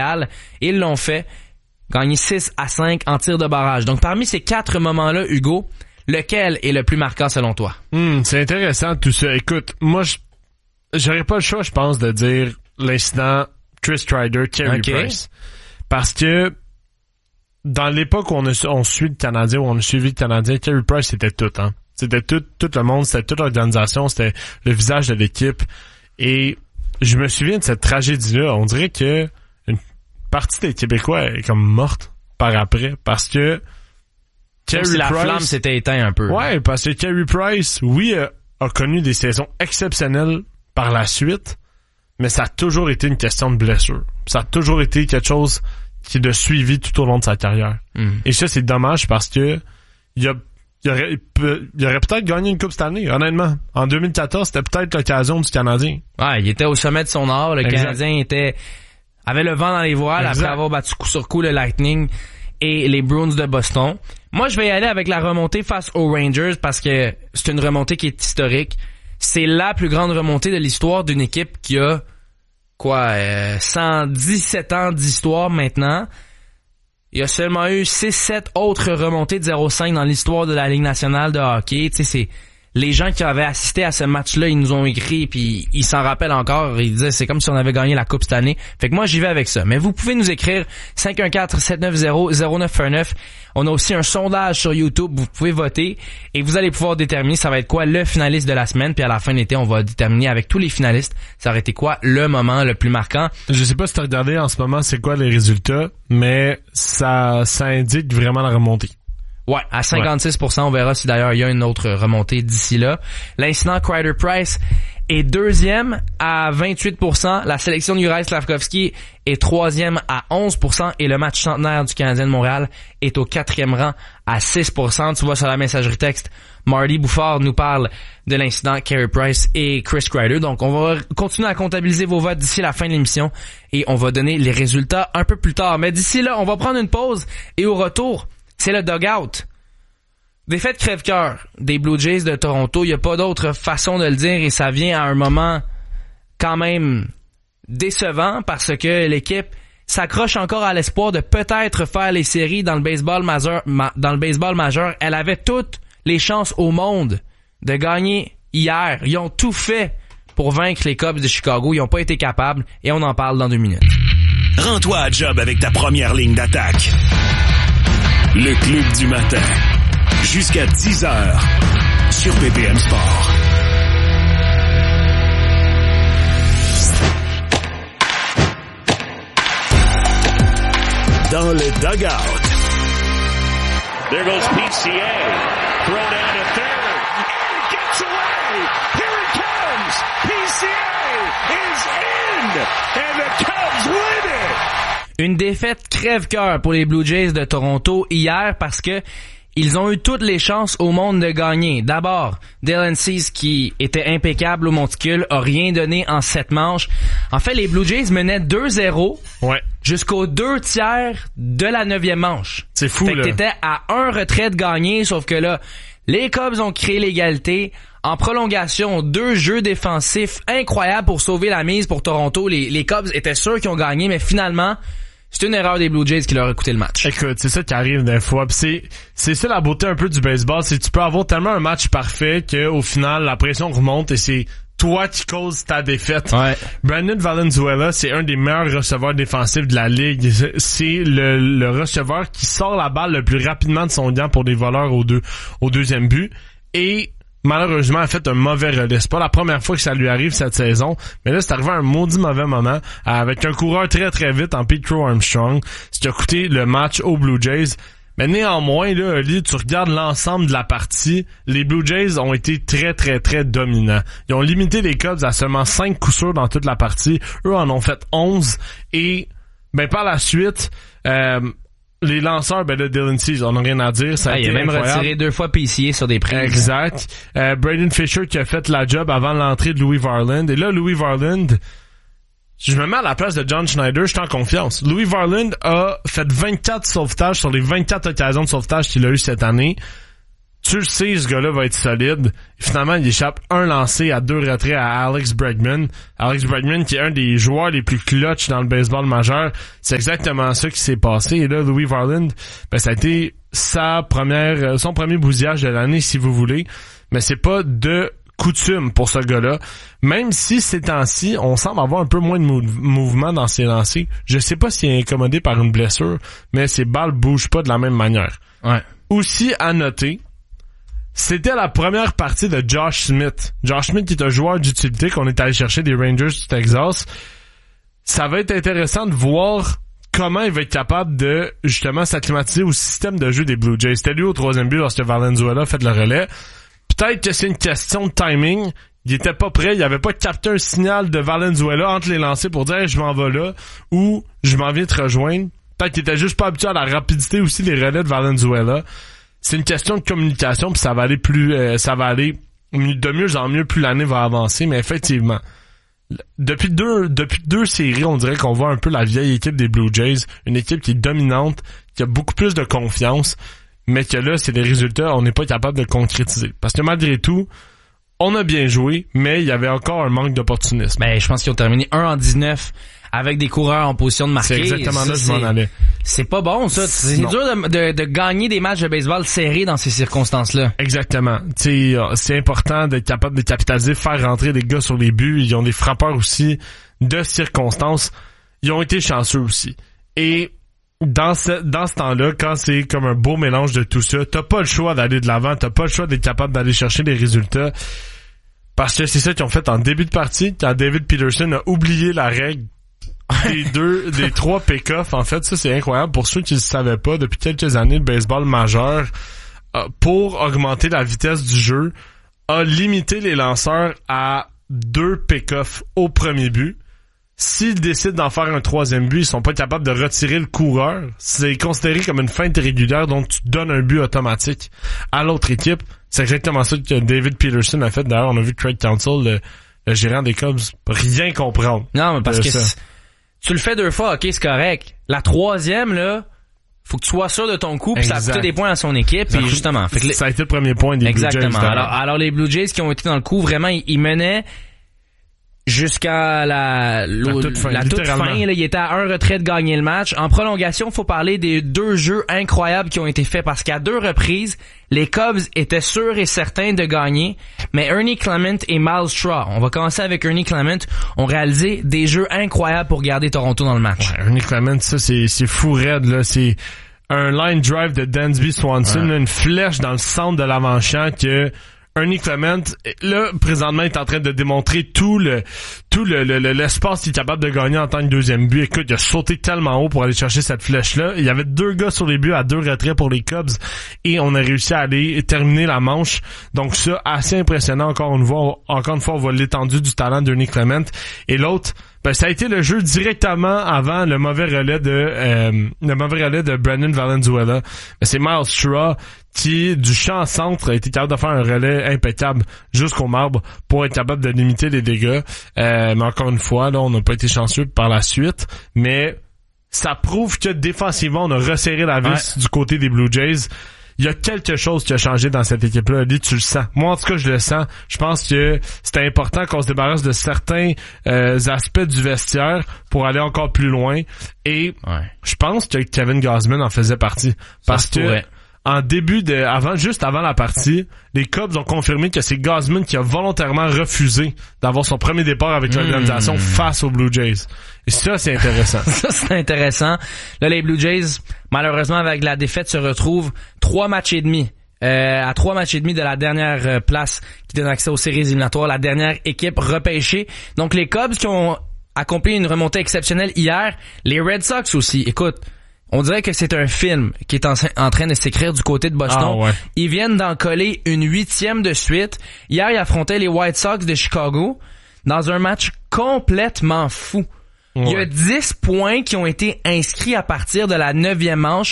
Montréal. Et ils l'ont fait. Gagné 6-5 en tir de barrage. Donc, parmi ces 4 moments-là, Hugo, lequel est le plus marquant selon toi? C'est intéressant tout ça. Écoute, moi, j'aurais pas le choix, je pense, de dire l'incident Chris Strider, Carey Price. Parce que dans l'époque où on suit le Canadien, où on a suivi le Canadien, Carey Price, c'était tout, hein. C'était tout le monde, c'était toute l'organisation, c'était le visage de l'équipe. Et je me souviens de cette tragédie-là. On dirait que une partie des Québécois est comme morte par après, parce que Carey Price, la flamme s'était éteinte un peu. Ouais, parce que Carey Price, oui, a connu des saisons exceptionnelles par la suite, mais ça a toujours été une question de blessure. Ça a toujours été quelque chose qui l'a suivi tout au long de sa carrière. Et ça, c'est dommage parce que il aurait peut-être gagné une coupe cette année, honnêtement. En 2014, c'était peut-être l'occasion du Canadien. Ouais, il était au sommet de son art. Le Exact. Canadien avait le vent dans les voiles après avoir battu coup sur coup le Lightning et les Bruins de Boston. Moi, je vais y aller avec la remontée face aux Rangers parce que c'est une remontée qui est historique. C'est la plus grande remontée de l'histoire d'une équipe qui a 117 ans d'histoire maintenant. Il y a seulement eu 6-7 autres remontées de 0-5 dans l'histoire de la Ligue nationale de hockey. Tu sais, c'est les gens qui avaient assisté à ce match-là, ils nous ont écrit puis ils s'en rappellent encore. Ils disaient c'est comme si on avait gagné la coupe cette année. Fait que moi j'y vais avec ça. Mais vous pouvez nous écrire 514-790-0919. On a aussi un sondage sur YouTube. Vous pouvez voter et vous allez pouvoir déterminer ça va être quoi le finaliste de la semaine. Puis à la fin de l'été, on va déterminer avec tous les finalistes ça aurait été quoi le moment le plus marquant. Je sais pas si t'as regardé en ce moment c'est quoi les résultats, mais ça indique vraiment la remontée. Ouais, à 56%, on verra si d'ailleurs il y a une autre remontée d'ici là. L'incident Carey Price est deuxième à 28%. La sélection de Juraj Slafkovský est troisième à 11%. Et le match centenaire du Canadien de Montréal est au 4e rang à 6%. Tu vois sur la messagerie texte, Marty Bouffard nous parle de l'incident Carey Price et Chris Kreider. Donc on va continuer à comptabiliser vos votes d'ici la fin de l'émission et on va donner les résultats un peu plus tard. Mais d'ici là, on va prendre une pause et au retour, c'est le dugout. Défaite crève-cœur des Blue Jays de Toronto. Il n'y a pas d'autre façon de le dire et ça vient à un moment quand même décevant parce que l'équipe s'accroche encore à l'espoir de peut-être faire les séries dans le baseball majeur. Elle avait toutes les chances au monde de gagner hier. Ils ont tout fait pour vaincre les Cubs de Chicago. Ils n'ont pas été capables et on en parle dans 2 minutes. Rends-toi à job avec ta première ligne d'attaque. Le Club du matin. Jusqu'à 10h sur BPM Sport. Dans le dugout. There goes PCA. Throw down to third. And it gets away. Here it comes. PCA is in. And the Cubs win it. Une défaite crève-cœur pour les Blue Jays de Toronto hier parce que ils ont eu toutes les chances au monde de gagner. D'abord, Dylan Cease, qui était impeccable au monticule, a rien donné en 7 manches. En fait, les Blue Jays menaient 2-0 jusqu'aux 2 tiers de la 9e manche. C'est fou, fait que t'étais à un retrait de gagner, sauf que là, les Cubs ont créé l'égalité. En prolongation, 2 jeux défensifs incroyables pour sauver la mise pour Toronto. Les Cubs étaient sûrs qu'ils ont gagné, mais finalement, c'est une erreur des Blue Jays qui leur a coûté le match. Écoute, c'est ça qui arrive des fois. Pis c'est ça la beauté un peu du baseball, c'est que tu peux avoir tellement un match parfait qu'au final, la pression remonte et c'est toi qui causes ta défaite. Ouais. Brandon Valenzuela, c'est un des meilleurs receveurs défensifs de la ligue. C'est le receveur qui sort la balle le plus rapidement de son gant pour des voleurs au deuxième but. Et malheureusement, a fait un mauvais relais. C'est pas la première fois que ça lui arrive cette saison, mais là, c'est arrivé à un maudit mauvais moment avec un coureur très très vite en Pete Crow Armstrong, ce qui a coûté le match aux Blue Jays. Mais néanmoins, là, tu regardes l'ensemble de la partie, les Blue Jays ont été très très très dominants. Ils ont limité les Cubs à seulement 5 coups sûrs dans toute la partie. Eux en ont fait 11 et par la suite, les lanceurs, là, Dylan Cease, on n'a rien à dire. Ça a été il a même incroyable. retiré 2 fois PCA sur des prises. Exact. Braden Fisher qui a fait la job avant l'entrée de Louis Varland. Et là, Louis Varland, je me mets à la place de John Schneider, je suis en confiance. Louis Varland a fait 24 sauvetages sur les 24 occasions de sauvetage qu'il a eu cette année. tu le sais, ce gars-là va être solide. Et finalement, il échappe un lancé à 2 retraits à Alex Bregman. Alex Bregman, qui est un des joueurs les plus clutch dans le baseball majeur. C'est exactement ça qui s'est passé. Et là, Louis Varland, ça a été son premier bousillage de l'année, si vous voulez. Mais c'est pas de coutume pour ce gars-là. Même si ces temps-ci, on semble avoir un peu moins de mouvement dans ses lancers. Je sais pas s'il est incommodé par une blessure, mais ses balles bougent pas de la même manière. Ouais. Aussi à noter, c'était la première partie de Josh Smith. Josh Smith qui est un joueur d'utilité qu'on est allé chercher des Rangers du Texas. Ça va être intéressant de voir comment il va être capable de, justement, s'acclimatiser au système de jeu des Blue Jays. C'était lui au 3e but lorsque Valenzuela a fait le relais. Peut-être que c'est une question de timing. Il était pas prêt, il avait pas capté un signal de Valenzuela entre les lancers pour dire hey, je m'en vais là ou je m'en viens te rejoindre. Peut-être qu'il était juste pas habitué à la rapidité aussi des relais de Valenzuela. C'est une question de communication, puis ça va aller de mieux en mieux plus l'année va avancer, mais effectivement, depuis deux séries, on dirait qu'on voit un peu la vieille équipe des Blue Jays, une équipe qui est dominante, qui a beaucoup plus de confiance, mais que là, c'est des résultats, on n'est pas capable de concrétiser. Parce que malgré tout, on a bien joué, mais il y avait encore un manque d'opportunisme. Ben, je pense qu'ils ont terminé 1-19 avec des coureurs en position de marquer. C'est exactement là que je m'en allais. C'est pas bon, ça. C'est dur de gagner des matchs de baseball serrés dans ces circonstances-là. Exactement. C'est important d'être capable de capitaliser, faire rentrer des gars sur les buts. Ils ont des frappeurs aussi de circonstances. Ils ont été chanceux aussi. Et dans ce temps-là, quand c'est comme un beau mélange de tout ça, t'as pas le choix d'aller de l'avant, t'as pas le choix d'être capable d'aller chercher des résultats. Parce que c'est ça qu'ils ont fait en début de partie, quand David Peterson a oublié la règle des 3 pick-off. En fait, ça c'est incroyable. Pour ceux qui ne le savaient pas, depuis quelques années, le baseball majeur, pour augmenter la vitesse du jeu, a limité les lanceurs à 2 pick-off au premier but. S'ils décident d'en faire un 3e but, ils sont pas capables de retirer le coureur. C'est considéré comme une feinte irrégulière, donc tu donnes un but automatique à l'autre équipe. C'est exactement ça que David Peterson a fait. D'ailleurs, on a vu Craig Counsell, le gérant des Cubs, rien comprendre. Non, mais parce que tu le fais 2 fois, ok, c'est correct. La 3e, là, faut que tu sois sûr de ton coup, puis ça a coûté des points à son équipe, puis justement. Ça a été le premier point des Blue Jays. Exactement. Alors les Blue Jays qui ont été dans le coup, vraiment, ils menaient jusqu'à la toute fin, là, il était à 1 retrait de gagner le match. En prolongation, faut parler des 2 jeux incroyables qui ont été faits parce qu'à 2 reprises, les Cubs étaient sûrs et certains de gagner, mais Ernie Clement et Myles Straw, on va commencer avec Ernie Clement, ont réalisé des jeux incroyables pour garder Toronto dans le match. Ouais, Ernie Clement, ça c'est fou raide là, c'est un line drive de Dansby Swanson, une flèche dans le centre de l'avant-champ que Ernie Clement, là, présentement, est en train de démontrer tout l'espace qu'il est capable de gagner en tant que 2e but. Écoute, il a sauté tellement haut pour aller chercher cette flèche-là. Il y avait 2 gars sur les buts à 2 retraits pour les Cubs et on a réussi à aller terminer la manche. Donc ça, assez impressionnant. Encore une fois, on voit l'étendue du talent d'Ernie Clement. Et l'autre, ça a été le jeu directement avant le mauvais relais de Brendan Valenzuela. C'est Myles Straw qui, du champ centre, a été capable de faire un relais impeccable jusqu'au marbre pour être capable de limiter les dégâts. Mais encore une fois, là, on n'a pas été chanceux par la suite. Mais ça prouve que défensivement, on a resserré la vis du côté des Blue Jays. Il y a quelque chose qui a changé dans cette équipe-là. Lui, tu le sens. Moi, en tout cas, je le sens. Je pense que c'était important qu'on se débarrasse de certains aspects du vestiaire pour aller encore plus loin. Et je pense que Kevin Gausman en faisait partie. Parce que juste avant la partie, les Cubs ont confirmé que c'est Gausman qui a volontairement refusé d'avoir son premier départ avec l'organisation face aux Blue Jays. Et ça, c'est intéressant. Ça, c'est intéressant. Là, les Blue Jays, malheureusement, avec la défaite, se retrouvent 3 matchs et demi. À 3 matchs et demi de la dernière place qui donne accès aux séries éliminatoires, la dernière équipe repêchée. Donc, les Cubs qui ont accompli une remontée exceptionnelle hier, les Red Sox aussi. Écoute, on dirait que c'est un film qui est en train de s'écrire du côté de Boston. Ils viennent d'en coller une 8e de suite. Hier, ils affrontaient les White Sox de Chicago dans un match complètement fou. Il y a 10 points qui ont été inscrits à partir de la 9e manche.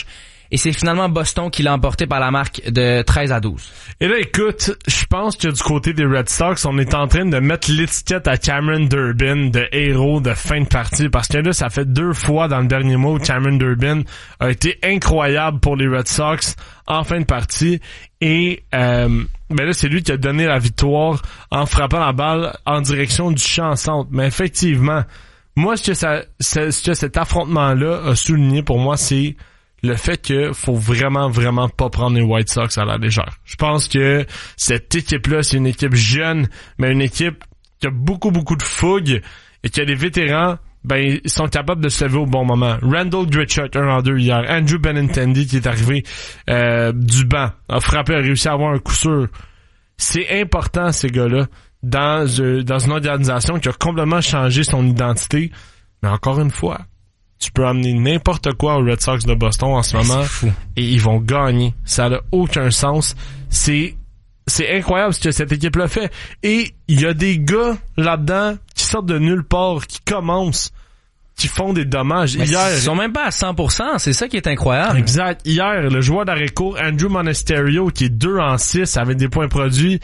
et c'est finalement Boston qui l'a emporté par la marque de 13-12. Et là, écoute, je pense que du côté des Red Sox, on est en train de mettre l'étiquette à Cameron Durbin de héros de fin de partie, parce que là, ça fait 2 fois dans le dernier mois où Cameron Durbin a été incroyable pour les Red Sox en fin de partie, et là, c'est lui qui a donné la victoire en frappant la balle en direction du champ centre. Mais effectivement, moi, ce que cet affrontement-là a souligné pour moi, c'est le fait que faut vraiment, vraiment pas prendre les White Sox à la légère. Je pense que cette équipe-là, c'est une équipe jeune, mais une équipe qui a beaucoup, beaucoup de fougue et qui a des vétérans, ils sont capables de se lever au bon moment. Randall Grichuk, 1-2 hier. Andrew Benintendi, qui est arrivé du banc, a frappé, a réussi à avoir un coup sûr. C'est important, ces gars-là, dans une organisation qui a complètement changé son identité. Mais encore une fois, tu peux amener n'importe quoi aux Red Sox de Boston en ce moment et ils vont gagner. Ça n'a aucun sens. C'est incroyable ce que cette équipe-là fait. Et il y a des gars là-dedans qui sortent de nulle part, qui commencent, qui font des dommages. Mais hier, ils sont même pas à 100%, c'est ça qui est incroyable. Exact. Hier, le joueur d'arrêt-court, Andrew Monasterio, qui est 2-6 avec des points produits,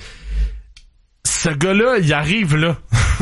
ce gars-là, il arrive là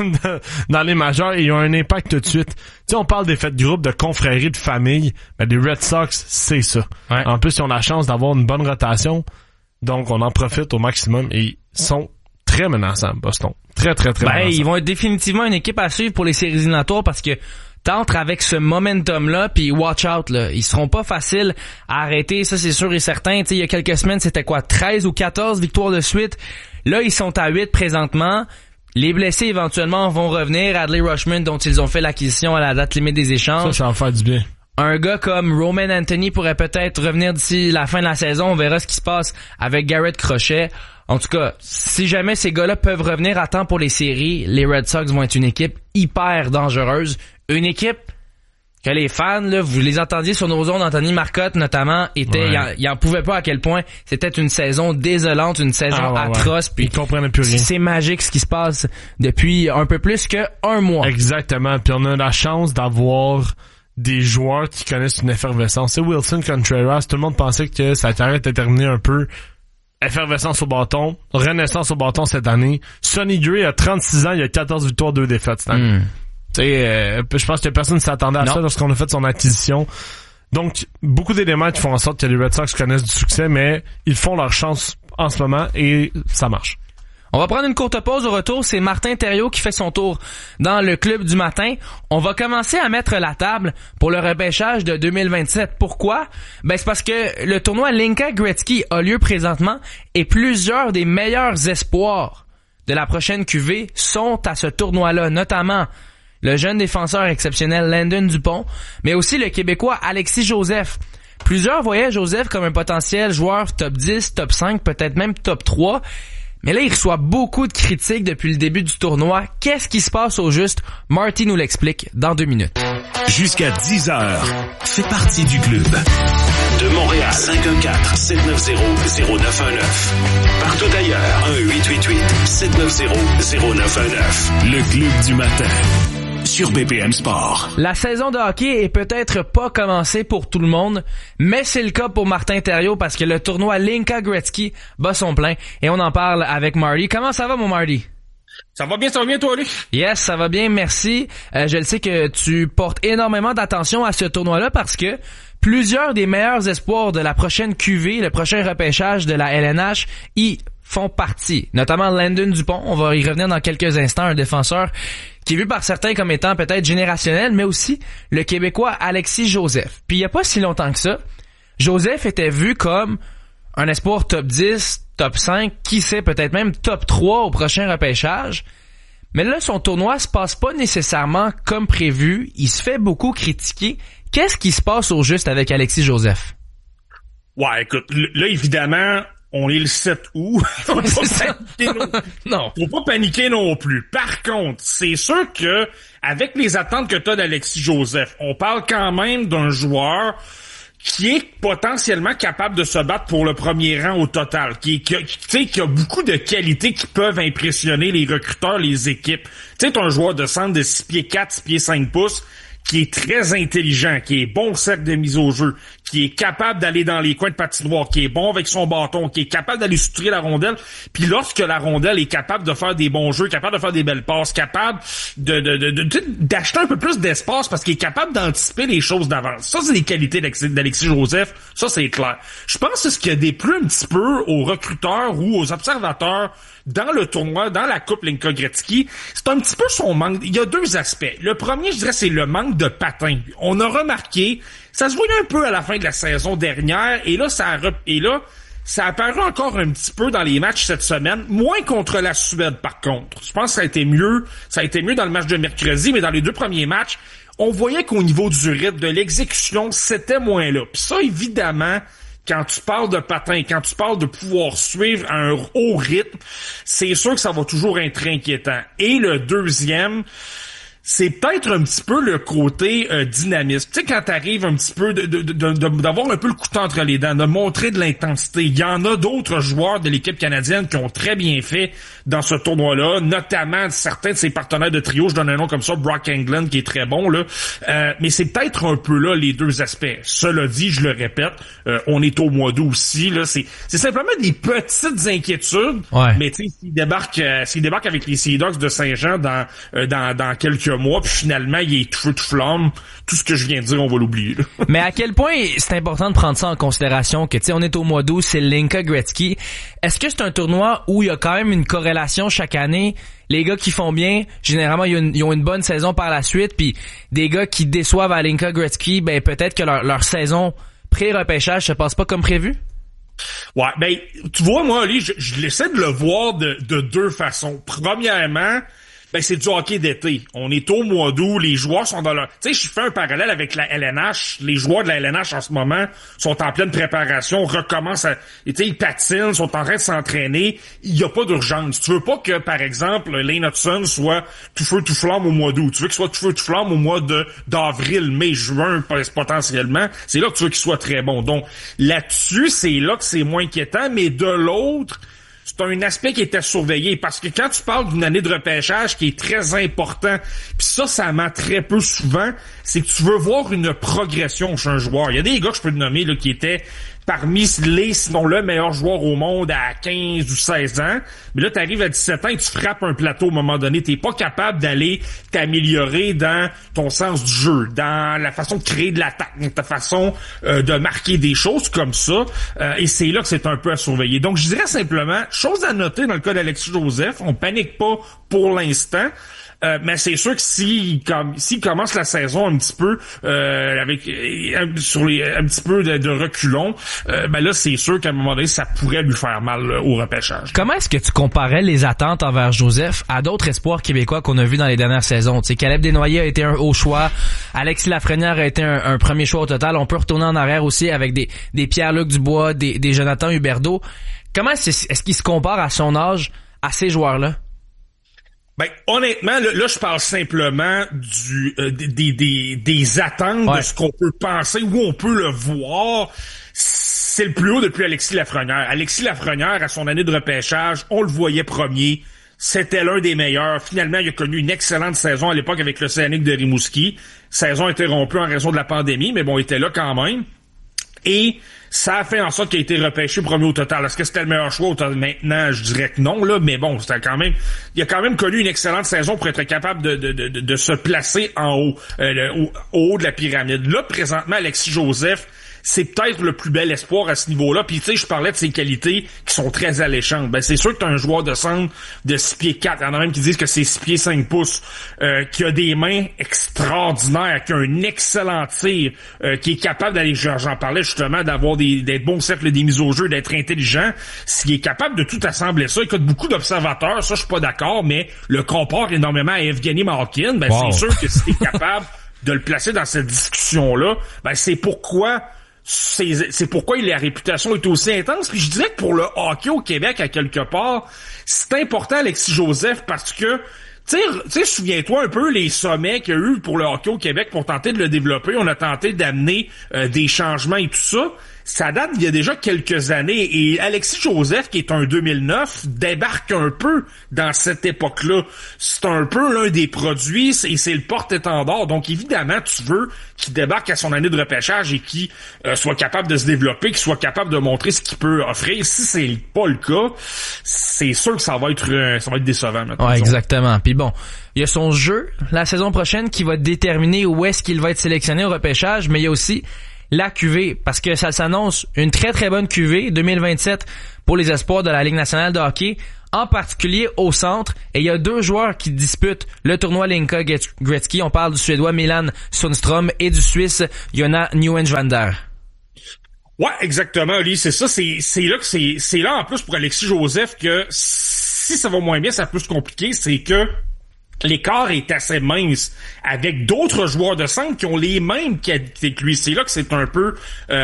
dans les majeurs et il a un impact tout de suite. Tu sais, on parle d'effets de groupe, de confrérie, de famille, mais les Red Sox, c'est ça. Ouais. En plus, ils ont la chance d'avoir une bonne rotation, donc on en profite au maximum et ils sont très menaçants, Boston. Très, très, très menaçants. Ils vont être définitivement une équipe à suivre pour les séries éliminatoires parce que t'entres avec ce momentum-là, puis watch out, là. Ils seront pas faciles à arrêter, ça c'est sûr et certain. Tu sais, il y a quelques semaines, c'était quoi, 13 ou 14 victoires de suite. Là, ils sont à 8 présentement. Les blessés, éventuellement, vont revenir. Adley Rutschman, dont ils ont fait l'acquisition à la date limite des échanges. Ça va faire du bien. Un gars comme Roman Anthony pourrait peut-être revenir d'ici la fin de la saison. On verra ce qui se passe avec Garrett Crochet. En tout cas, si jamais ces gars-là peuvent revenir à temps pour les séries, les Red Sox vont être une équipe hyper dangereuse. Une équipe que les fans, là, vous les entendiez sur nos ondes, Anthony Marcotte notamment, il en pouvait pas à quel point c'était une saison désolante, une saison atroce. Puis ils comprenaient plus rien. C'est magique ce qui se passe depuis un peu plus que 1 mois. Exactement. Puis on a la chance d'avoir des joueurs qui connaissent une effervescence. C'est Wilson Contreras. Tout le monde pensait que sa carrière était terminée un peu. Effervescence au bâton. Renaissance au bâton cette année. Sonny Gray a 36 ans. Il a 14 victoires, 2 défaites cette année. Tu sais, je pense que personne ne s'attendait à ça lorsqu'on a fait son acquisition. Donc, beaucoup d'éléments qui font en sorte que les Red Sox connaissent du succès, mais ils font leur chance en ce moment et ça marche. On va prendre une courte pause. Au retour, c'est Martin Thériault qui fait son tour dans le club du matin. On va commencer à mettre la table pour le repêchage de 2027. Pourquoi? C'est parce que le tournoi Linka Gretzky a lieu présentement et plusieurs des meilleurs espoirs de la prochaine QV sont à ce tournoi-là, notamment le jeune défenseur exceptionnel Landon Dupont, mais aussi le Québécois Alexis Joseph. Plusieurs voyaient Joseph comme un potentiel joueur top 10, top 5, peut-être même top 3. Mais là, il reçoit beaucoup de critiques depuis le début du tournoi. Qu'est-ce qui se passe au juste? Marty nous l'explique dans 2 minutes. Jusqu'à 10h, fais partie du club. De Montréal, 514-790-0919. Partout ailleurs, 1-888-790-0919. Le club du matin. Sur BPM Sport. La saison de hockey est peut-être pas commencée pour tout le monde, mais c'est le cas pour Martin Thériault parce que le tournoi Linka Gretzky bat son plein et on en parle avec Marty. Comment ça va, mon Marty? Ça va bien, toi, Luc? Yes, ça va bien, merci. Je le sais que tu portes énormément d'attention à ce tournoi-là parce que plusieurs des meilleurs espoirs de la prochaine QV, le prochain repêchage de la LNH, y font partie. Notamment Landon Dupont, on va y revenir dans quelques instants, un défenseur qui est vu par certains comme étant peut-être générationnel, mais aussi le Québécois Alexis Joseph. Puis il y a pas si longtemps que ça, Joseph était vu comme un espoir top 10, top 5, qui sait peut-être même top 3 au prochain repêchage. Mais là, son tournoi se passe pas nécessairement comme prévu. Il se fait beaucoup critiquer. Qu'est-ce qui se passe au juste avec Alexis Joseph? Ouais, écoute, là, évidemment, on est le 7 août. Faut pas paniquer non plus. Par contre, c'est sûr que, avec les attentes que t'as d'Alexis Joseph, on parle quand même d'un joueur qui est potentiellement capable de se battre pour le premier rang au total, qui a beaucoup de qualités qui peuvent impressionner les recruteurs, les équipes. Tu sais, t'as un joueur de centre de 6 pieds 4, 6 pieds 5 pouces, qui est très intelligent, qui est bon au cercle de mise au jeu, qui est capable d'aller dans les coins de patinoire, qui est bon avec son bâton, qui est capable d'aller soutirer la rondelle, puis lorsque la rondelle est capable de faire des bons jeux, capable de faire des belles passes, capable d'acheter un peu plus d'espace parce qu'il est capable d'anticiper les choses d'avance. Ça, c'est les qualités d'Alexis Joseph. Ça, c'est clair. Je pense que c'est ce qui a déplu un petit peu aux recruteurs ou aux observateurs dans le tournoi, dans la Coupe Hlinka Gretzky. C'est un petit peu son manque. Il y a deux aspects. Le premier, je dirais, c'est le manque de patin. On a remarqué, ça se voyait un peu à la fin de la saison dernière, et là, ça a apparu encore un petit peu dans les matchs cette semaine, moins contre la Suède, par contre. Je pense que ça a été mieux dans le match de mercredi, mais dans les deux premiers matchs, on voyait qu'au niveau du rythme, de l'exécution, c'était moins là. Puis ça, évidemment, quand tu parles de patin, quand tu parles de pouvoir suivre à un haut rythme, c'est sûr que ça va toujours être inquiétant. Et le deuxième, c'est peut-être un petit peu le côté dynamisme. Tu sais, quand t'arrives un petit peu d'avoir un peu le couteau entre les dents, de montrer de l'intensité. Il y en a d'autres joueurs de l'équipe canadienne qui ont très bien fait dans ce tournoi-là, notamment certains de ses partenaires de trio. Je donne un nom comme ça, Brock Englund, qui est très bon, là. Mais c'est peut-être un peu là les deux aspects. Cela dit, je le répète, on est au mois d'août aussi, là. C'est simplement des petites inquiétudes. Ouais. Mais tu sais, s'il débarque avec les Sea Dogs de Saint-Jean dans quelques mois, puis finalement, il est tout feu tout flamme. Tout ce que je viens de dire, on va l'oublier. Mais à quel point c'est important de prendre ça en considération que, tu sais, on est au mois d'août, c'est Hlinka Gretzky. Est-ce que c'est un tournoi où il y a quand même une corrélation chaque année? Les gars qui font bien, généralement, ils ont une bonne saison par la suite, puis des gars qui déçoivent à Hlinka Gretzky, ben peut-être que leur saison pré-repêchage se passe pas comme prévu? Ouais, ben, tu vois, moi, Ali, je essaie de le voir de deux façons. Premièrement, ben c'est du hockey d'été. On est au mois d'août, les joueurs sont dans leur... Tu sais, je fais un parallèle avec la LNH. Les joueurs de la LNH en ce moment sont en pleine préparation, recommencent à... Tu sais, ils patinent, sont en train de s'entraîner. Il y a pas d'urgence. Tu veux pas que, par exemple, Lane Hutson soit tout feu, tout flamme au mois d'août. Tu veux qu'il soit tout feu, tout flamme au mois d'avril, mai, juin, potentiellement. C'est là que tu veux qu'il soit très bon. Donc, là-dessus, c'est là que c'est moins inquiétant, mais de l'autre... C'est un aspect qui était surveillé parce que quand tu parles d'une année de repêchage qui est très important, puis ça ment très peu souvent, c'est que tu veux voir une progression chez un joueur. Il y a des gars que je peux te nommer là, qui étaient parmi sinon le meilleur joueur au monde à 15 ou 16 ans, mais là t'arrives à 17 ans et tu frappes un plateau à un moment donné, t'es pas capable d'aller t'améliorer dans ton sens du jeu, dans la façon de créer de l'attaque, dans ta façon de marquer des choses comme ça, et c'est là que c'est un peu à surveiller. Donc je dirais simplement, chose à noter dans le cas d'Alexis Joseph, on panique pas pour l'instant. Mais c'est sûr que s'il commence la saison un petit peu avec un petit peu de reculons, ben là c'est sûr qu'à un moment donné ça pourrait lui faire mal au repêchage. Comment est-ce que tu comparais les attentes envers Joseph à d'autres espoirs québécois qu'on a vus dans les dernières saisons? Tu sais, Caleb Desnoyers a été un haut choix, Alexis Lafrenière a été un premier choix au total. On peut retourner en arrière aussi avec des Pierre-Luc Dubois, des Jonathan Huberdeau. Comment est-ce qu'il se compare à son âge à ces joueurs-là? Ben, honnêtement, là, je parle simplement des attentes, ouais, de ce qu'on peut penser, où on peut le voir. C'est le plus haut depuis Alexis Lafrenière. Alexis Lafrenière, à son année de repêchage, on le voyait premier. C'était l'un des meilleurs. Finalement, il a connu une excellente saison à l'époque avec l'Océanique de Rimouski. Saison interrompue en raison de la pandémie, mais bon, il était là quand même. Et ça a fait en sorte qu'il a été repêché premier au total. Est-ce que c'était le meilleur choix au total? Maintenant, je dirais que non, là, mais bon, il a quand même connu une excellente saison pour être capable de se placer en haut, au haut de la pyramide. Là, présentement, Alexis Joseph, c'est peut-être le plus bel espoir à ce niveau-là. Puis tu sais, je parlais de ses qualités qui sont très alléchantes. Ben c'est sûr que t'as un joueur de centre de 6 pieds 4. Il y en a même qui disent que c'est 6 pieds 5 pouces, qui a des mains extraordinaires, qui a un excellent tir, qui est capable d'aller, j'en parlais justement, d'avoir d'être bon cercle des mises au jeu, d'être intelligent, s'il est capable de tout assembler ça. Il y a beaucoup d'observateurs, ça je suis pas d'accord, mais le compare énormément à Evgeny Malkin. Ben wow, c'est sûr que si t'es capable de le placer dans cette discussion-là, ben c'est pourquoi la réputation est aussi intense. Puis je dirais que pour le hockey au Québec, à quelque part, c'est important, Alexis Joseph, parce que tu sais, souviens-toi un peu les sommets qu'il y a eu pour le hockey au Québec pour tenter de le développer. On a tenté d'amener des changements et tout ça. ça date d'il y a déjà quelques années. Et Alexis Joseph, qui est un 2009, débarque un peu dans cette époque-là. C'est un peu l'un des produits et c'est le porte-étendard. Donc, évidemment, tu veux qu'il débarque à son année de repêchage et qu'il soit capable de se développer, qu'il soit capable de montrer ce qu'il peut offrir. Si c'est pas le cas, c'est sûr que ça va être décevant. Maintenant, ouais, exactement. Puis bon, il y a son jeu la saison prochaine qui va déterminer où est-ce qu'il va être sélectionné au repêchage, mais il y a aussi la QV, parce que ça s'annonce une très très bonne QV 2027 pour les espoirs de la Ligue nationale de hockey, en particulier au centre. Et il y a 2 joueurs qui disputent le tournoi Linka Gretzky. On parle du Suédois Milan Sundström et du Suisse Jonas Nieuwenschwander. Ouais, exactement, Oli, c'est ça. C'est là en plus pour Alexis Joseph que si ça va moins bien, ça peut se compliquer. C'est que l'écart est assez mince avec d'autres joueurs de centre qui ont les mêmes qualités que lui. C'est là que c'est un peu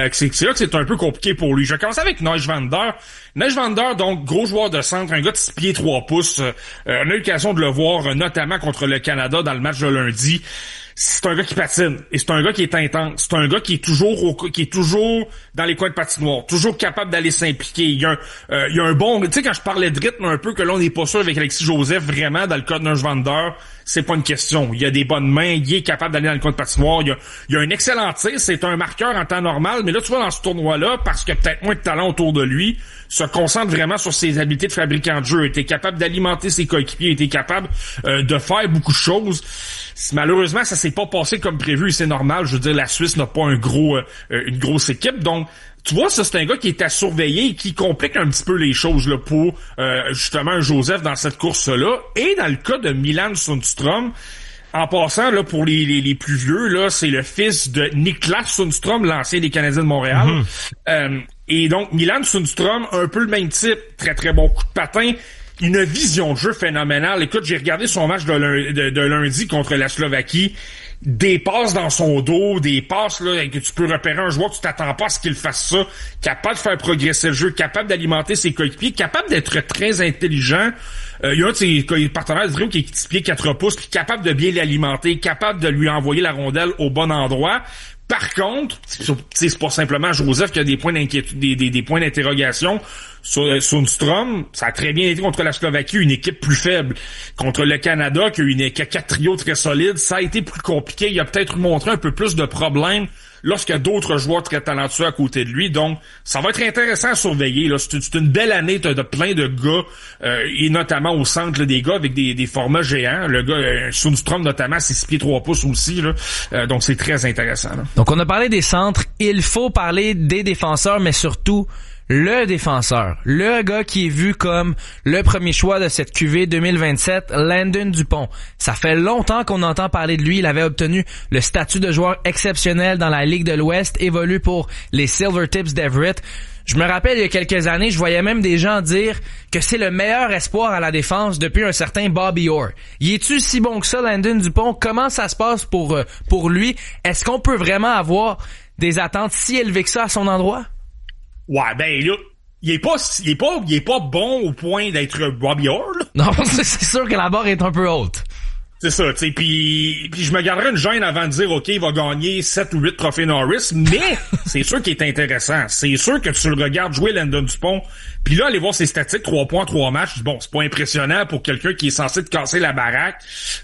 compliqué pour lui. Je vais commencer avec Nieuwenschwander. Nieuwenschwander, donc gros joueur de centre, un gars de 6 pieds 3 pouces. On a eu l'occasion de le voir notamment contre le Canada dans le match de lundi. C'est un gars qui patine et c'est un gars qui est intense. C'est un gars qui est toujours dans les coins de patinoire, toujours capable d'aller s'impliquer. Il y a un bon, tu sais, quand je parlais de rythme un peu que là on n'est pas sûr avec Alexis Joseph, vraiment dans le cas de Nieuwenschwander, c'est pas une question. Il a des bonnes mains, il est capable d'aller dans le coin de patinoire. Il a un excellent tir, c'est un marqueur en temps normal, mais là tu vois dans ce tournoi-là, parce qu'il y a peut-être moins de talent autour de lui, se concentre vraiment sur ses habiletés de fabricant de jeu, était capable d'alimenter ses coéquipiers, était capable de faire beaucoup de choses. Malheureusement, ça s'est pas passé comme prévu et c'est normal. Je veux dire, la Suisse n'a pas une grosse équipe. Donc, tu vois, ça, c'est un gars qui est à surveiller et qui complique un petit peu les choses là pour justement un Joseph dans cette course-là. Et dans le cas de Milan Sundström, en passant, là, pour les plus vieux, là, c'est le fils de Niklas Sundström, l'ancien des Canadiens de Montréal. Et donc, Milan Sundström, un peu le même type, très très bon coup de patin. Une vision de jeu phénoménale. Écoute, j'ai regardé son match de lundi contre la Slovaquie. Des passes dans son dos, des passes là que tu peux repérer un joueur, tu t'attends pas à ce qu'il fasse ça, capable de faire progresser le jeu, capable d'alimenter ses coéquipiers, capable d'être très intelligent. Il y a un de ses partenaires de trio qui est 10 pieds 4 pouces, puis capable de bien l'alimenter, capable de lui envoyer la rondelle au bon endroit. Par contre, c'est pas simplement Joseph qui a des points d'inquiétude, des points d'interrogation. Sundström, ça a très bien été contre la Slovaquie, une équipe plus faible. Contre le Canada, qui a 4 trios très solides, ça a été plus compliqué. Il a peut-être montré un peu plus de problèmes lorsqu'il y a d'autres joueurs très talentueux à côté de lui. Donc, ça va être intéressant à surveiller. Là. C'est une belle année de plein de gars, et notamment au centre là, des gars avec des formats géants. Le gars, Sundström notamment, c'est 6 pieds 3 pouces aussi. Là. Donc, c'est très intéressant. Là. Donc, on a parlé des centres. Il faut parler des défenseurs, mais surtout le défenseur. Le gars qui est vu comme le premier choix de cette QV 2027, Landon Dupont. Ça fait longtemps qu'on entend parler de lui. Il avait obtenu le statut de joueur exceptionnel dans la Ligue de l'Ouest, évolue pour les Silvertips d'Everett. Je me rappelle, il y a quelques années, je voyais même des gens dire que c'est le meilleur espoir à la défense depuis un certain Bobby Orr. Y est-tu si bon que ça, Landon Dupont? Comment ça se passe pour lui? Est-ce qu'on peut vraiment avoir des attentes si élevées que ça à son endroit? Ouais, ben là, il est pas bon au point d'être Bobby Orr, là. Non, c'est sûr que la barre est un peu haute. C'est ça, tu sais, puis je me garderais une gêne avant de dire, OK, il va gagner 7 ou 8 trophées Norris, mais c'est sûr qu'il est intéressant. C'est sûr que tu le regardes jouer Landon Dupont, puis là, aller voir ses statistiques, 3 points, 3 matchs, bon, c'est pas impressionnant pour quelqu'un qui est censé te casser la baraque.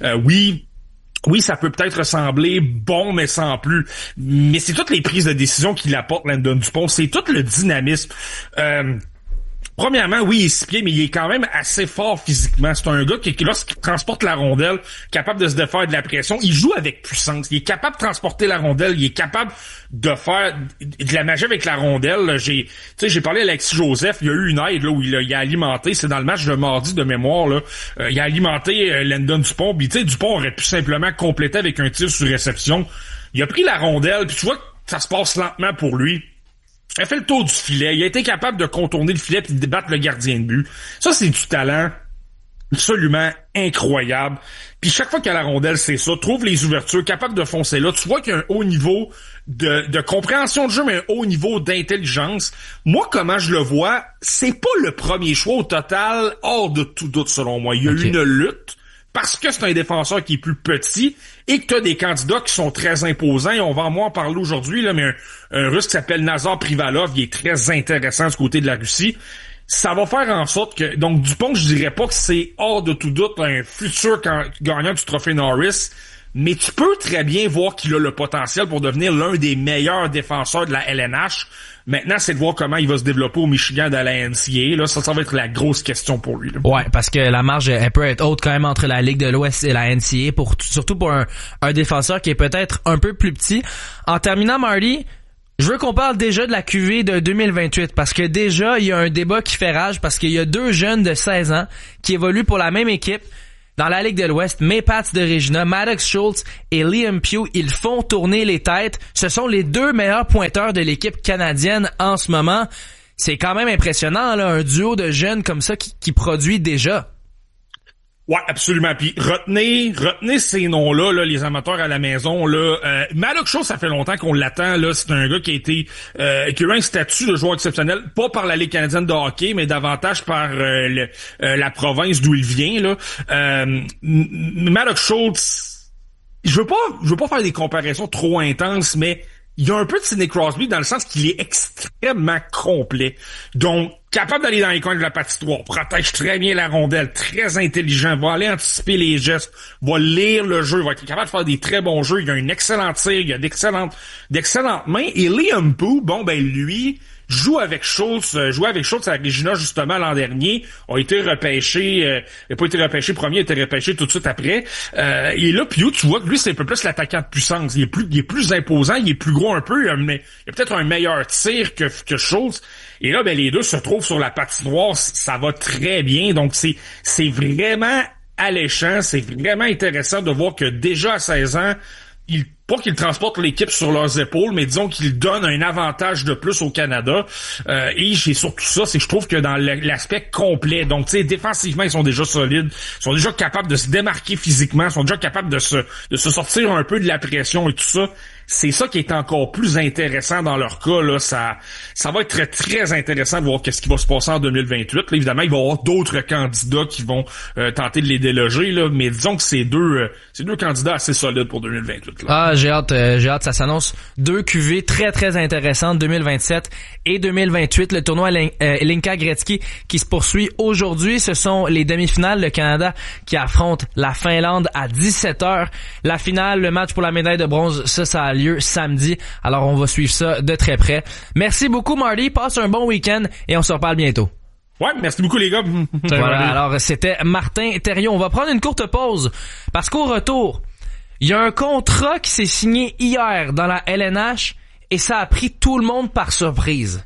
Oui, ça peut peut-être ressembler bon, mais sans plus. Mais c'est toutes les prises de décision qu'il apporte, Landon Dupont. C'est tout le dynamisme. Premièrement, oui, il est 6 pieds, mais il est quand même assez fort physiquement. C'est un gars qui lorsqu'il transporte la rondelle, capable de se défaire de la pression, il joue avec puissance. Il est capable de transporter la rondelle, il est capable de faire de la magie avec la rondelle. J'ai parlé à Alexis Joseph, il y a eu une aide là où il a alimenté, c'est dans le match de mardi de mémoire, là. Il a alimenté Landon Dupont, puis tu sais, Dupont aurait pu simplement compléter avec un tir sur réception. Il a pris la rondelle, puis tu vois que ça se passe lentement pour lui. Il a fait le tour du filet. Il a été capable de contourner le filet et de débattre le gardien de but. Ça, c'est du talent absolument incroyable. Puis chaque fois qu'il a la rondelle, c'est ça. Trouve les ouvertures, capable de foncer là. Tu vois qu'il y a un haut niveau de compréhension de jeu, mais un haut niveau d'intelligence. Moi, comment je le vois, c'est pas le premier choix au total hors de tout doute, selon moi. Il y a eu une lutte. parce que c'est un défenseur qui est plus petit et que tu as des candidats qui sont très imposants. Et on va en parler aujourd'hui, là, mais un Russe qui s'appelle Nazar Privalov, il est très intéressant du côté de la Russie. Ça va faire en sorte que... Donc, Dupont, je dirais pas que c'est hors de tout doute un futur gagnant du trophée Norris, mais tu peux très bien voir qu'il a le potentiel pour devenir l'un des meilleurs défenseurs de la LNH. Maintenant, c'est de voir comment il va se développer au Michigan de la NCAA. Là, ça va être la grosse question pour lui. Là. Ouais, parce que la marge, elle peut être haute quand même entre la Ligue de l'Ouest et la NCAA, surtout pour un défenseur qui est peut-être un peu plus petit. En terminant, Marty, je veux qu'on parle déjà de la QV de 2028, parce que déjà, il y a un débat qui fait rage, parce qu'il y a 2 jeunes de 16 ans qui évoluent pour la même équipe dans la Ligue de l'Ouest, Mapats de Regina, Maddox Schultz et Liam Pugh. Ils font tourner les têtes. Ce sont les 2 meilleurs pointeurs de l'équipe canadienne en ce moment. C'est quand même impressionnant, là, un duo de jeunes comme ça qui produit déjà. Ouais, absolument. Puis retenez ces noms-là, là, les amateurs à la maison. Là, Maddox Schultz, ça fait longtemps qu'on l'attend. Là, c'est un gars qui a été qui a eu un statut de joueur exceptionnel, pas par la Ligue canadienne de hockey, mais davantage par la province d'où il vient. Là, Maddox Schultz, je veux pas faire des comparaisons trop intenses, mais il y a un peu de Sidney Crosby dans le sens qu'il est extrêmement complet. Donc, capable d'aller dans les coins de la patinoire, protège très bien la rondelle, très intelligent, va aller anticiper les gestes, va lire le jeu, va être capable de faire des très bons jeux. Il a un excellent tir, il a d'excellentes mains. Et Liam Pugh, lui, joue avec Schultz à Regina justement l'an dernier, a été repêché, il n'a pas été repêché premier, il a été repêché tout de suite après. Et là, Pugh, tu vois que lui, c'est un peu plus l'attaquant de puissance. Il est plus imposant, il est plus gros un peu, mais il a peut-être un meilleur tir que Schultz. Et là, les deux se retrouvent sur la patinoire, ça va très bien. Donc, c'est vraiment alléchant, c'est vraiment intéressant de voir que déjà à 16 ans, pas qu'ils transportent l'équipe sur leurs épaules, mais disons qu'ils donnent un avantage de plus au Canada. Et j'ai surtout ça, c'est que je trouve que dans l'aspect complet, donc tu sais, défensivement, ils sont déjà solides, ils sont déjà capables de se démarquer physiquement, ils sont déjà capables de se sortir un peu de la pression et tout ça. C'est ça qui est encore plus intéressant dans leur cas. Là, ça va être très, très intéressant de voir qu'est-ce qui va se passer en 2028. Là, évidemment, il va y avoir d'autres candidats qui vont tenter de les déloger, là, mais disons que c'est deux candidats assez solides pour 2028. Là. Ah, j'ai hâte, ça s'annonce 2 QV très, très intéressantes, 2027 et 2028. Le tournoi Hlinka Gretzky qui se poursuit aujourd'hui. Ce sont les demi-finales. Le Canada qui affronte la Finlande à 17h. La finale, le match pour la médaille de bronze, ça a lieu samedi. Alors, on va suivre ça de très près. Merci beaucoup, Marty. Passe un bon week-end et on se reparle bientôt. Ouais, merci beaucoup, les gars. Voilà, alors c'était Martin Thériault. On va prendre une courte pause parce qu'au retour, il y a un contrat qui s'est signé hier dans la LNH et ça a pris tout le monde par surprise.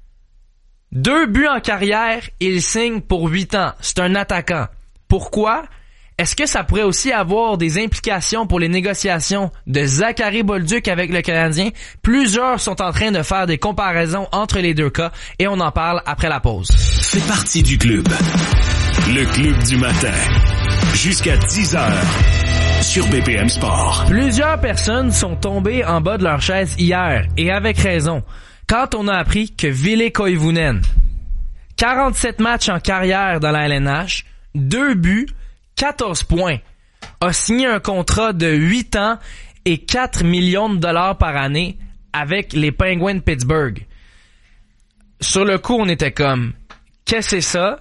2 buts en carrière, il signe pour 8 ans. C'est un attaquant. Pourquoi? Est-ce que ça pourrait aussi avoir des implications pour les négociations de Zachary Bolduc avec le Canadien? Plusieurs sont en train de faire des comparaisons entre les 2 cas et on en parle après la pause. Fais partie du club. Le club du matin. Jusqu'à 10h. Sur BPM Sport. Plusieurs personnes sont tombées en bas de leur chaise hier et avec raison quand on a appris que Ville Koivunen, 47 matchs en carrière dans la LNH, 2 buts, 14 points, a signé un contrat de 8 ans et 4 millions de dollars par année avec les Penguins de Pittsburgh. Sur le coup, on était comme, qu'est-ce que c'est ça?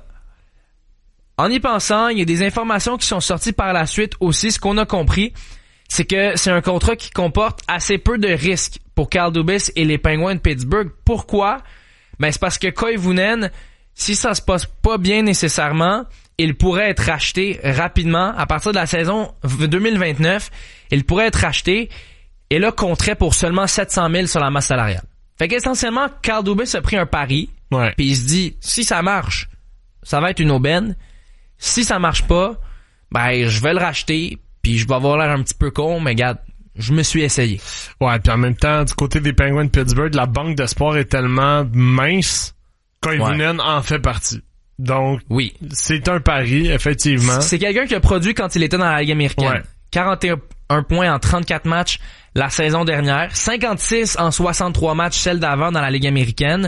En y pensant, il y a des informations qui sont sorties par la suite aussi. Ce qu'on a compris, c'est que c'est un contrat qui comporte assez peu de risques pour Kyle Dubas et les Penguins de Pittsburgh. Pourquoi? C'est parce que Koivunen, si ça se passe pas bien nécessairement, il pourrait être racheté rapidement. À partir de la saison 2029, il pourrait être racheté et là, compterait pour seulement 700 000 sur la masse salariale. Fait qu'essentiellement, Kyle Dubas a pris un pari, puis il se dit, si ça marche, ça va être une aubaine. Si ça marche pas, je vais le racheter, puis je vais avoir l'air un petit peu con, mais regarde, je me suis essayé. Ouais, puis en même temps, du côté des Penguins de Pittsburgh, la banque d'espoir est tellement mince qu'Koivunen en fait partie. Donc, oui, c'est un pari, effectivement. C'est quelqu'un qui a produit quand il était dans la Ligue américaine. Ouais. 41 points en 34 matchs la saison dernière, 56 en 63 matchs celle d'avant dans la Ligue américaine.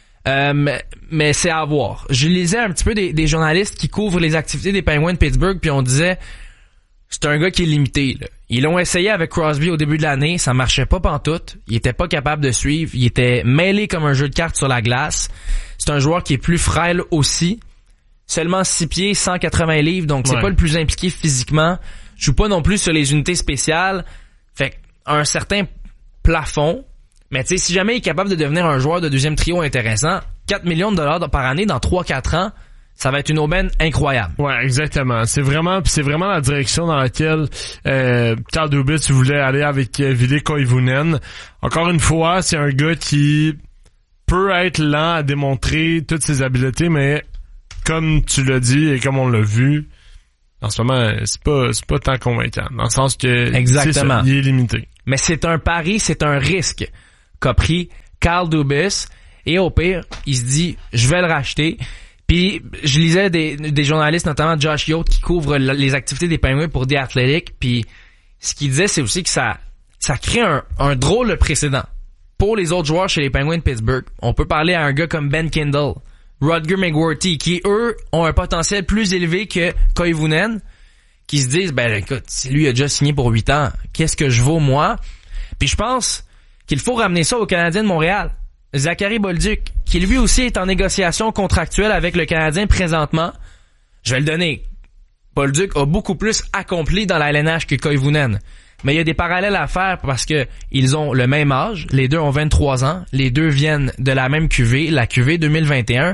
Mais c'est à voir. Je lisais un petit peu des journalistes qui couvrent les activités des Penguins de Pittsburgh, puis on disait c'est un gars qui est limité, là. Ils l'ont essayé avec Crosby au début de l'année, ça marchait pas pantoute. Il était pas capable de suivre, il était mêlé comme un jeu de cartes sur la glace. C'est un joueur qui est plus frêle aussi. Seulement 6 pieds, 180 livres, donc c'est pas le plus impliqué physiquement. Joue pas non plus sur les unités spéciales. Fait un certain plafond. Mais tu sais, si jamais il est capable de devenir un joueur de deuxième trio intéressant, 4 millions de dollars par année dans 3-4 ans, ça va être une aubaine incroyable. Ouais, exactement. C'est vraiment la direction dans laquelle Carl Dubas voulait aller avec Ville Koivunen. Encore une fois, c'est un gars qui peut être lent à démontrer toutes ses habiletés, mais comme tu l'as dit et comme on l'a vu, en ce moment, c'est pas tant convaincant. Dans le sens que exactement. Il est limité. Mais c'est un pari, c'est un risque qu'a pris Carl Dubas. Et au pire, il se dit, je vais le racheter. Puis je lisais des journalistes, notamment Josh Yost, qui couvrent les activités des Penguins pour The Athletic. Puis ce qu'il disait, c'est aussi que ça crée un drôle de précédent pour les autres joueurs chez les Penguins de Pittsburgh. On peut parler à un gars comme Ben Kindle, Rutger McGuirty, qui eux ont un potentiel plus élevé que Koivunen, qui se disent, ben écoute, si lui a déjà signé pour 8 ans, qu'est-ce que je vaux moi? Puis je pense qu'il faut ramener ça aux Canadiens de Montréal. Zachary Bolduc, qui lui aussi est en négociation contractuelle avec le Canadien présentement. Je vais le donner. Bolduc a beaucoup plus accompli dans la LNH que Koivunen. Mais il y a des parallèles à faire parce que ils ont le même âge. Les deux ont 23 ans. Les deux viennent de la même QV, la QV 2021.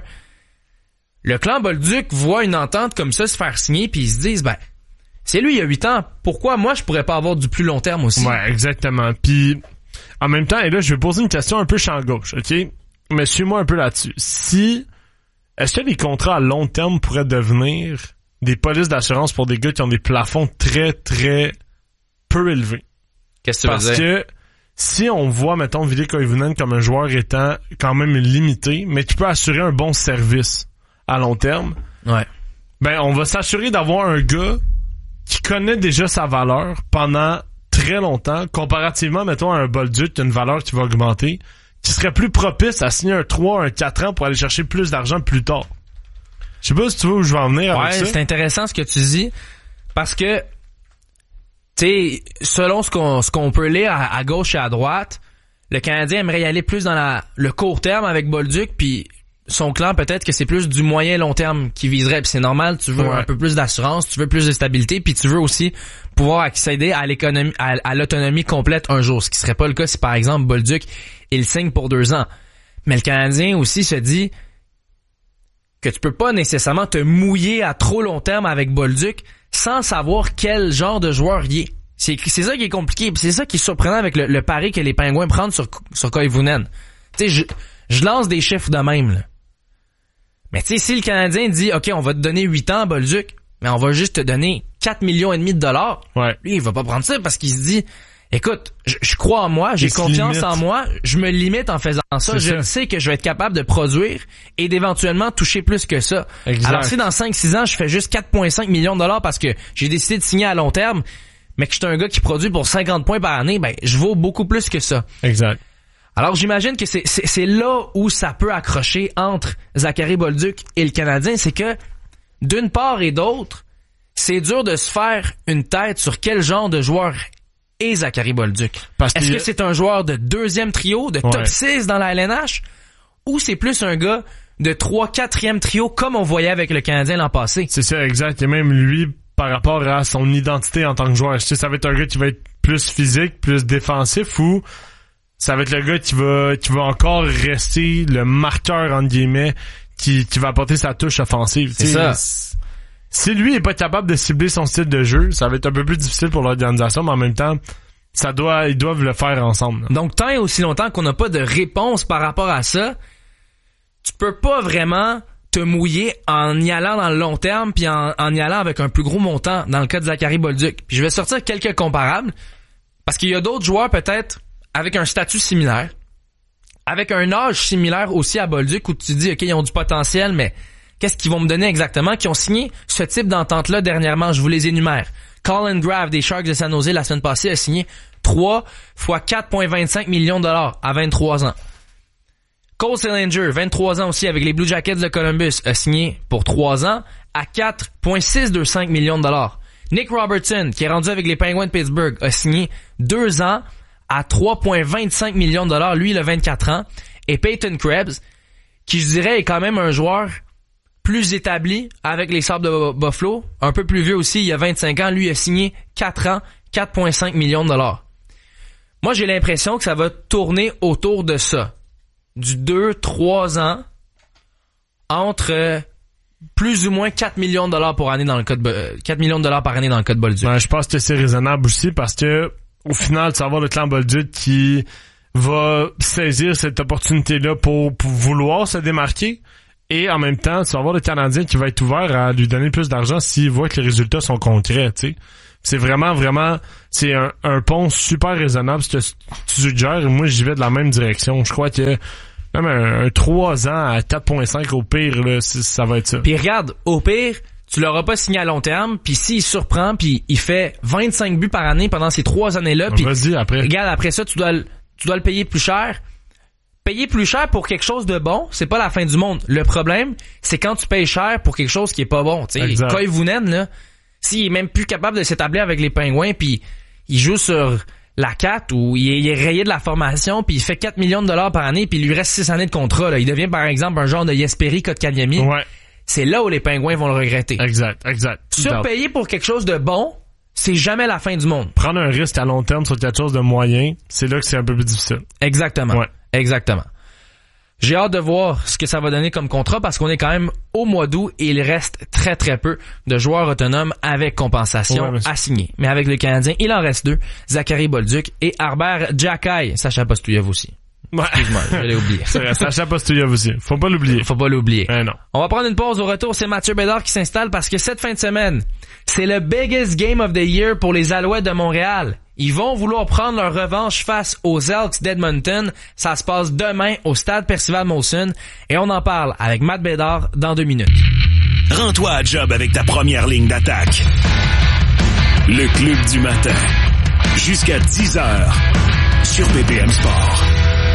Le clan Bolduc voit une entente comme ça se faire signer puis ils se disent, ben, c'est lui il y a 8 ans. Pourquoi moi je pourrais pas avoir du plus long terme aussi? Ouais, exactement. Puis en même temps, et là, je vais poser une question un peu champ gauche, OK? Mais suis-moi un peu là-dessus. Est-ce que les contrats à long terme pourraient devenir des polices d'assurance pour des gars qui ont des plafonds très, très peu élevés? Qu'est-ce que tu veux dire? Parce que si on voit, mettons, Ville Koivunen comme un joueur étant quand même limité, mais qui peut assurer un bon service à long terme, ouais. Ben, on va s'assurer d'avoir un gars qui connaît déjà sa valeur pendant très longtemps, comparativement, mettons, à un Bolduc qui a une valeur qui va augmenter, qui serait plus propice à signer un 3, un 4 ans pour aller chercher plus d'argent plus tard. Je sais pas si tu vois où je vais en venir avec ça. Ouais, c'est intéressant ce que tu dis, parce que, tu sais, selon ce qu'on peut lire à gauche et à droite, le Canadien aimerait y aller plus dans le court terme avec Bolduc, puis son clan, peut-être que c'est plus du moyen-long terme qui viserait, puis c'est normal, tu veux un peu plus d'assurance, tu veux plus de stabilité, puis tu veux aussi pouvoir accéder à l'économie, à l'autonomie complète un jour, ce qui serait pas le cas si par exemple Bolduc, il signe pour 2 ans. Mais le Canadien aussi se dit que tu peux pas nécessairement te mouiller à trop long terme avec Bolduc sans savoir quel genre de joueur il est. C'est ça qui est compliqué, puis c'est ça qui est surprenant avec le pari que les Pingouins prennent sur Koivunen. Tu sais, je lance des chiffres de même, là. Mais tu sais, si le Canadien dit, OK, on va te donner 8 ans, Bolduc, mais on va juste te donner 4,5 millions de dollars, lui, il va pas prendre ça parce qu'il se dit, écoute, je crois en moi, j'ai confiance en moi, je me limite en faisant ça, je sais que je vais être capable de produire et d'éventuellement toucher plus que ça. Exact. Alors si dans 5-6 ans, je fais juste 4,5 millions de dollars parce que j'ai décidé de signer à long terme, mais que je suis un gars qui produit pour 50 points par année, ben je vaux beaucoup plus que ça. Exact. Alors j'imagine que c'est là où ça peut accrocher entre Zachary Bolduc et le Canadien, c'est que d'une part et d'autre, c'est dur de se faire une tête sur quel genre de joueur est Zachary Bolduc. Est-ce que c'est un joueur de deuxième trio, de top 6 dans la LNH, ou c'est plus un gars de 3-4e trio comme on voyait avec le Canadien l'an passé? C'est ça, exact. Et même lui, par rapport à son identité en tant que joueur, ça va être un gars qui va être plus physique, plus défensif, ou ça va être le gars qui va encore rester le marqueur, entre guillemets, qui va apporter sa touche offensive. C'est ça. Si lui est pas capable de cibler son style de jeu, ça va être un peu plus difficile pour l'organisation, mais en même temps, ils doivent le faire ensemble. Là. Donc, tant et aussi longtemps qu'on n'a pas de réponse par rapport à ça, tu peux pas vraiment te mouiller en y allant dans le long terme puis en y allant avec un plus gros montant dans le cas de Zachary Bolduc. Puis je vais sortir quelques comparables parce qu'il y a d'autres joueurs peut-être avec un statut similaire, avec un âge similaire aussi à Bolduc où tu te dis, OK, ils ont du potentiel, mais qu'est-ce qu'ils vont me donner exactement? Qui ont signé ce type d'entente-là dernièrement, je vous les énumère. Colin Grave des Sharks de San Jose la semaine passée a signé 3 fois 4,25 millions de dollars à 23 ans. Cole Sillinger, 23 ans aussi avec les Blue Jackets de Columbus, a signé pour 3 ans à 4,625 millions de dollars. Nick Robertson, qui est rendu avec les Penguins de Pittsburgh, a signé 2 ans à 3,25 millions de dollars. Lui, il a 24 ans. Et Peyton Krebs, qui je dirais est quand même un joueur plus établi avec les Sabres de Buffalo, un peu plus vieux aussi, il a 25 ans. Lui, il a signé 4 ans, 4,5 millions de dollars. Moi, j'ai l'impression que ça va tourner autour de ça. Du 2-3 ans entre plus ou moins 4 millions de dollars par année dans le cas de 4 millions de dollars par année dans le cas de Bolduc. Ouais, je pense que c'est raisonnable aussi parce que au final, tu vas avoir le clan Bolduc qui va saisir cette opportunité-là pour vouloir se démarquer. Et en même temps, tu vas avoir le Canadien qui va être ouvert à lui donner plus d'argent s'il voit que les résultats sont concrets, tu sais. C'est vraiment, c'est un pont super raisonnable ce que tu suggères. Moi, j'y vais de la même direction. Je crois que même un 3 ans à 4,5 au pire, là, ça va être ça. Puis regarde, au pire, tu l'auras pas signé à long terme, puis s'il surprend, puis il fait 25 buts par année pendant ces 3 années-là, puis vas-y, après. Regarde, après ça, tu dois le payer plus cher. Payer plus cher pour quelque chose de bon, c'est pas la fin du monde. Le problème, c'est quand tu payes cher pour quelque chose qui est pas bon. Tu sais, Koivunen, là, s'il est même plus capable de s'établir avec les Pingouins, puis il joue sur la 4 ou il est rayé de la formation, puis il fait 4 millions de dollars par année, puis il lui reste 6 années de contrat. Là. Il devient par exemple un genre de Jesperi Kotkaniemi. Ouais. C'est là où les Pingouins vont le regretter. Exact. Surpayer pour quelque chose de bon, c'est jamais la fin du monde. Prendre un risque à long terme sur quelque chose de moyen, c'est là que c'est un peu plus difficile. Exactement. Ouais. Exactement. J'ai hâte de voir ce que ça va donner comme contrat parce qu'on est quand même au mois d'août et il reste très très peu de joueurs autonomes avec compensation à signer. Mais avec le Canadien, il en reste 2, Zachary Bolduc et Harbert Djakai. Sacha Postouyev aussi. Ouais. Excuse-moi, je l'ai oublié. Sacha Postouyev aussi. Faut pas l'oublier. Non. On va prendre une pause. Au retour, c'est Mathieu Bédard qui s'installe parce que cette fin de semaine, c'est le biggest game of the year pour les Alouettes de Montréal. Ils vont vouloir prendre leur revanche face aux Elks d'Edmonton. Ça se passe demain au stade Percival Molson et on en parle avec Matt Bédard dans 2 minutes. Rends-toi à job avec ta première ligne d'attaque. Le Club du matin. Jusqu'à 10h sur BPM Sport.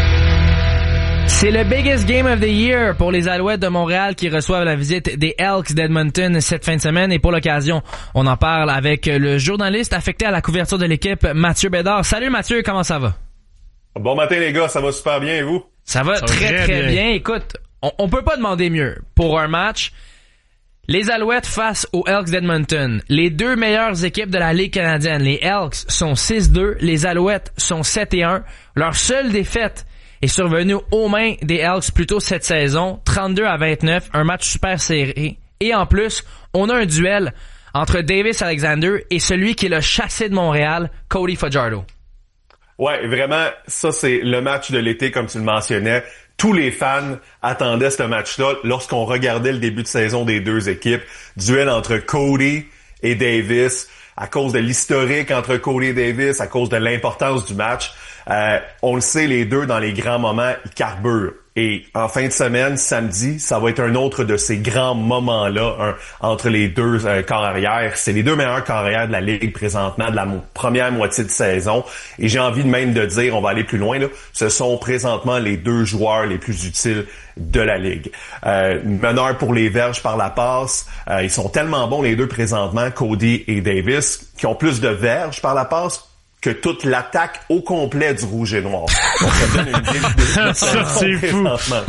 C'est le biggest game of the year pour les Alouettes de Montréal qui reçoivent la visite des Elks d'Edmonton cette fin de semaine. Et pour l'occasion, on en parle avec le journaliste affecté à la couverture de l'équipe, Mathieu Bédard. Salut Mathieu, comment ça va? Bon matin les gars, ça va super bien et vous? Ça va très bien. Écoute, on peut pas demander mieux pour un match. Les Alouettes face aux Elks d'Edmonton. Les 2 meilleures équipes de la Ligue canadienne. Les Elks sont 6-2, les Alouettes sont 7-1. Leur seule défaite est survenu aux mains des Elks plus tôt cette saison, 32-29, un match super serré. Et en plus, on a un duel entre Davis Alexander et celui qui est le chassé de Montréal, Cody Fajardo. Ouais, vraiment, ça c'est le match de l'été comme tu le mentionnais. Tous les fans attendaient ce match-là lorsqu'on regardait le début de saison des 2 équipes. Duel entre Cody et Davis, à cause de l'historique entre Cody et Davis, à cause de l'importance du match. On le sait, les 2, dans les grands moments, ils carburent. Et en fin de semaine, samedi, ça va être un autre de ces grands moments-là entre les 2 corps arrière. C'est les 2 meilleurs corps arrière de la Ligue présentement, de la première moitié de saison. Et j'ai envie même de dire, on va aller plus loin, là, ce sont présentement les 2 joueurs les plus utiles de la Ligue. Meneur pour les verges par la passe. Ils sont tellement bons les 2 présentement, Cody et Davis, qui ont plus de verges par la passe que toute l'attaque au complet du Rouge et Noir. Donc, ça donne une idée de ça, c'est fou.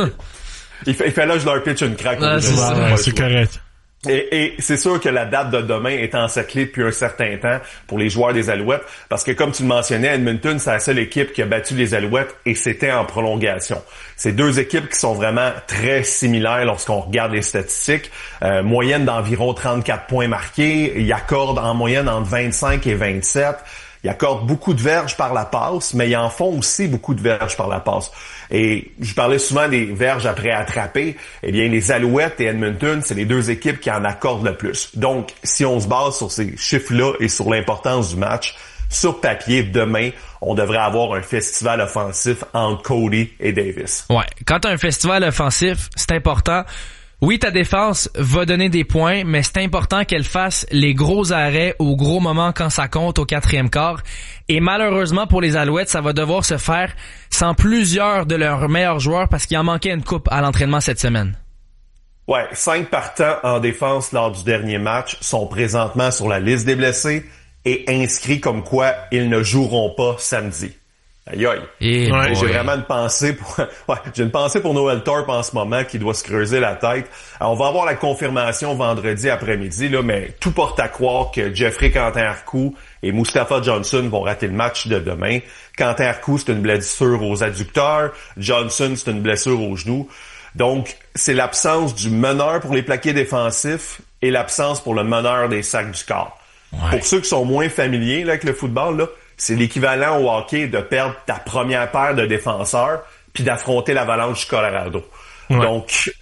Il fait là, je leur pitch une craque. C'est correct. Et c'est sûr que la date de demain est encerclée depuis un certain temps pour les joueurs des Alouettes, parce que comme tu le mentionnais, Edmonton, c'est la seule équipe qui a battu les Alouettes et c'était en prolongation. C'est 2 équipes qui sont vraiment très similaires lorsqu'on regarde les statistiques. Moyenne d'environ 34 points marqués. Ils accordent en moyenne entre 25 et 27. Ils accordent beaucoup de verges par la passe, mais ils en font aussi beaucoup de verges par la passe. Et je parlais souvent des verges après attraper. Eh bien, les Alouettes et Edmonton, c'est les 2 équipes qui en accordent le plus. Donc, si on se base sur ces chiffres-là et sur l'importance du match, sur papier, demain, on devrait avoir un festival offensif entre Cody et Davis. Ouais, quand t'as un festival offensif, c'est important. Oui, ta défense va donner des points, mais c'est important qu'elle fasse les gros arrêts au gros moment quand ça compte au 4e quart. Et malheureusement pour les Alouettes, ça va devoir se faire sans plusieurs de leurs meilleurs joueurs parce qu'il en manquait une coupe à l'entraînement cette semaine. Ouais, 5 partants en défense lors du dernier match sont présentement sur la liste des blessés et inscrits comme quoi ils ne joueront pas samedi. Aïe aïe. J'ai vraiment une pensée pour Noel Thorpe en ce moment qui doit se creuser la tête. Alors, on va avoir la confirmation vendredi après-midi, là, mais tout porte à croire que Jeffrey Quentin-Arcou et Mustafa Johnson vont rater le match de demain. Quentin-Arcou, c'est une blessure aux adducteurs. Johnson, c'est une blessure aux genoux. Donc, c'est l'absence du meneur pour les plaqués défensifs et l'absence pour le meneur des sacs du corps. Ouais. Pour ceux qui sont moins familiers là, avec le football, là, c'est l'équivalent au hockey de perdre ta première paire de défenseurs puis d'affronter l'Avalanche du Colorado. Ouais. Donc,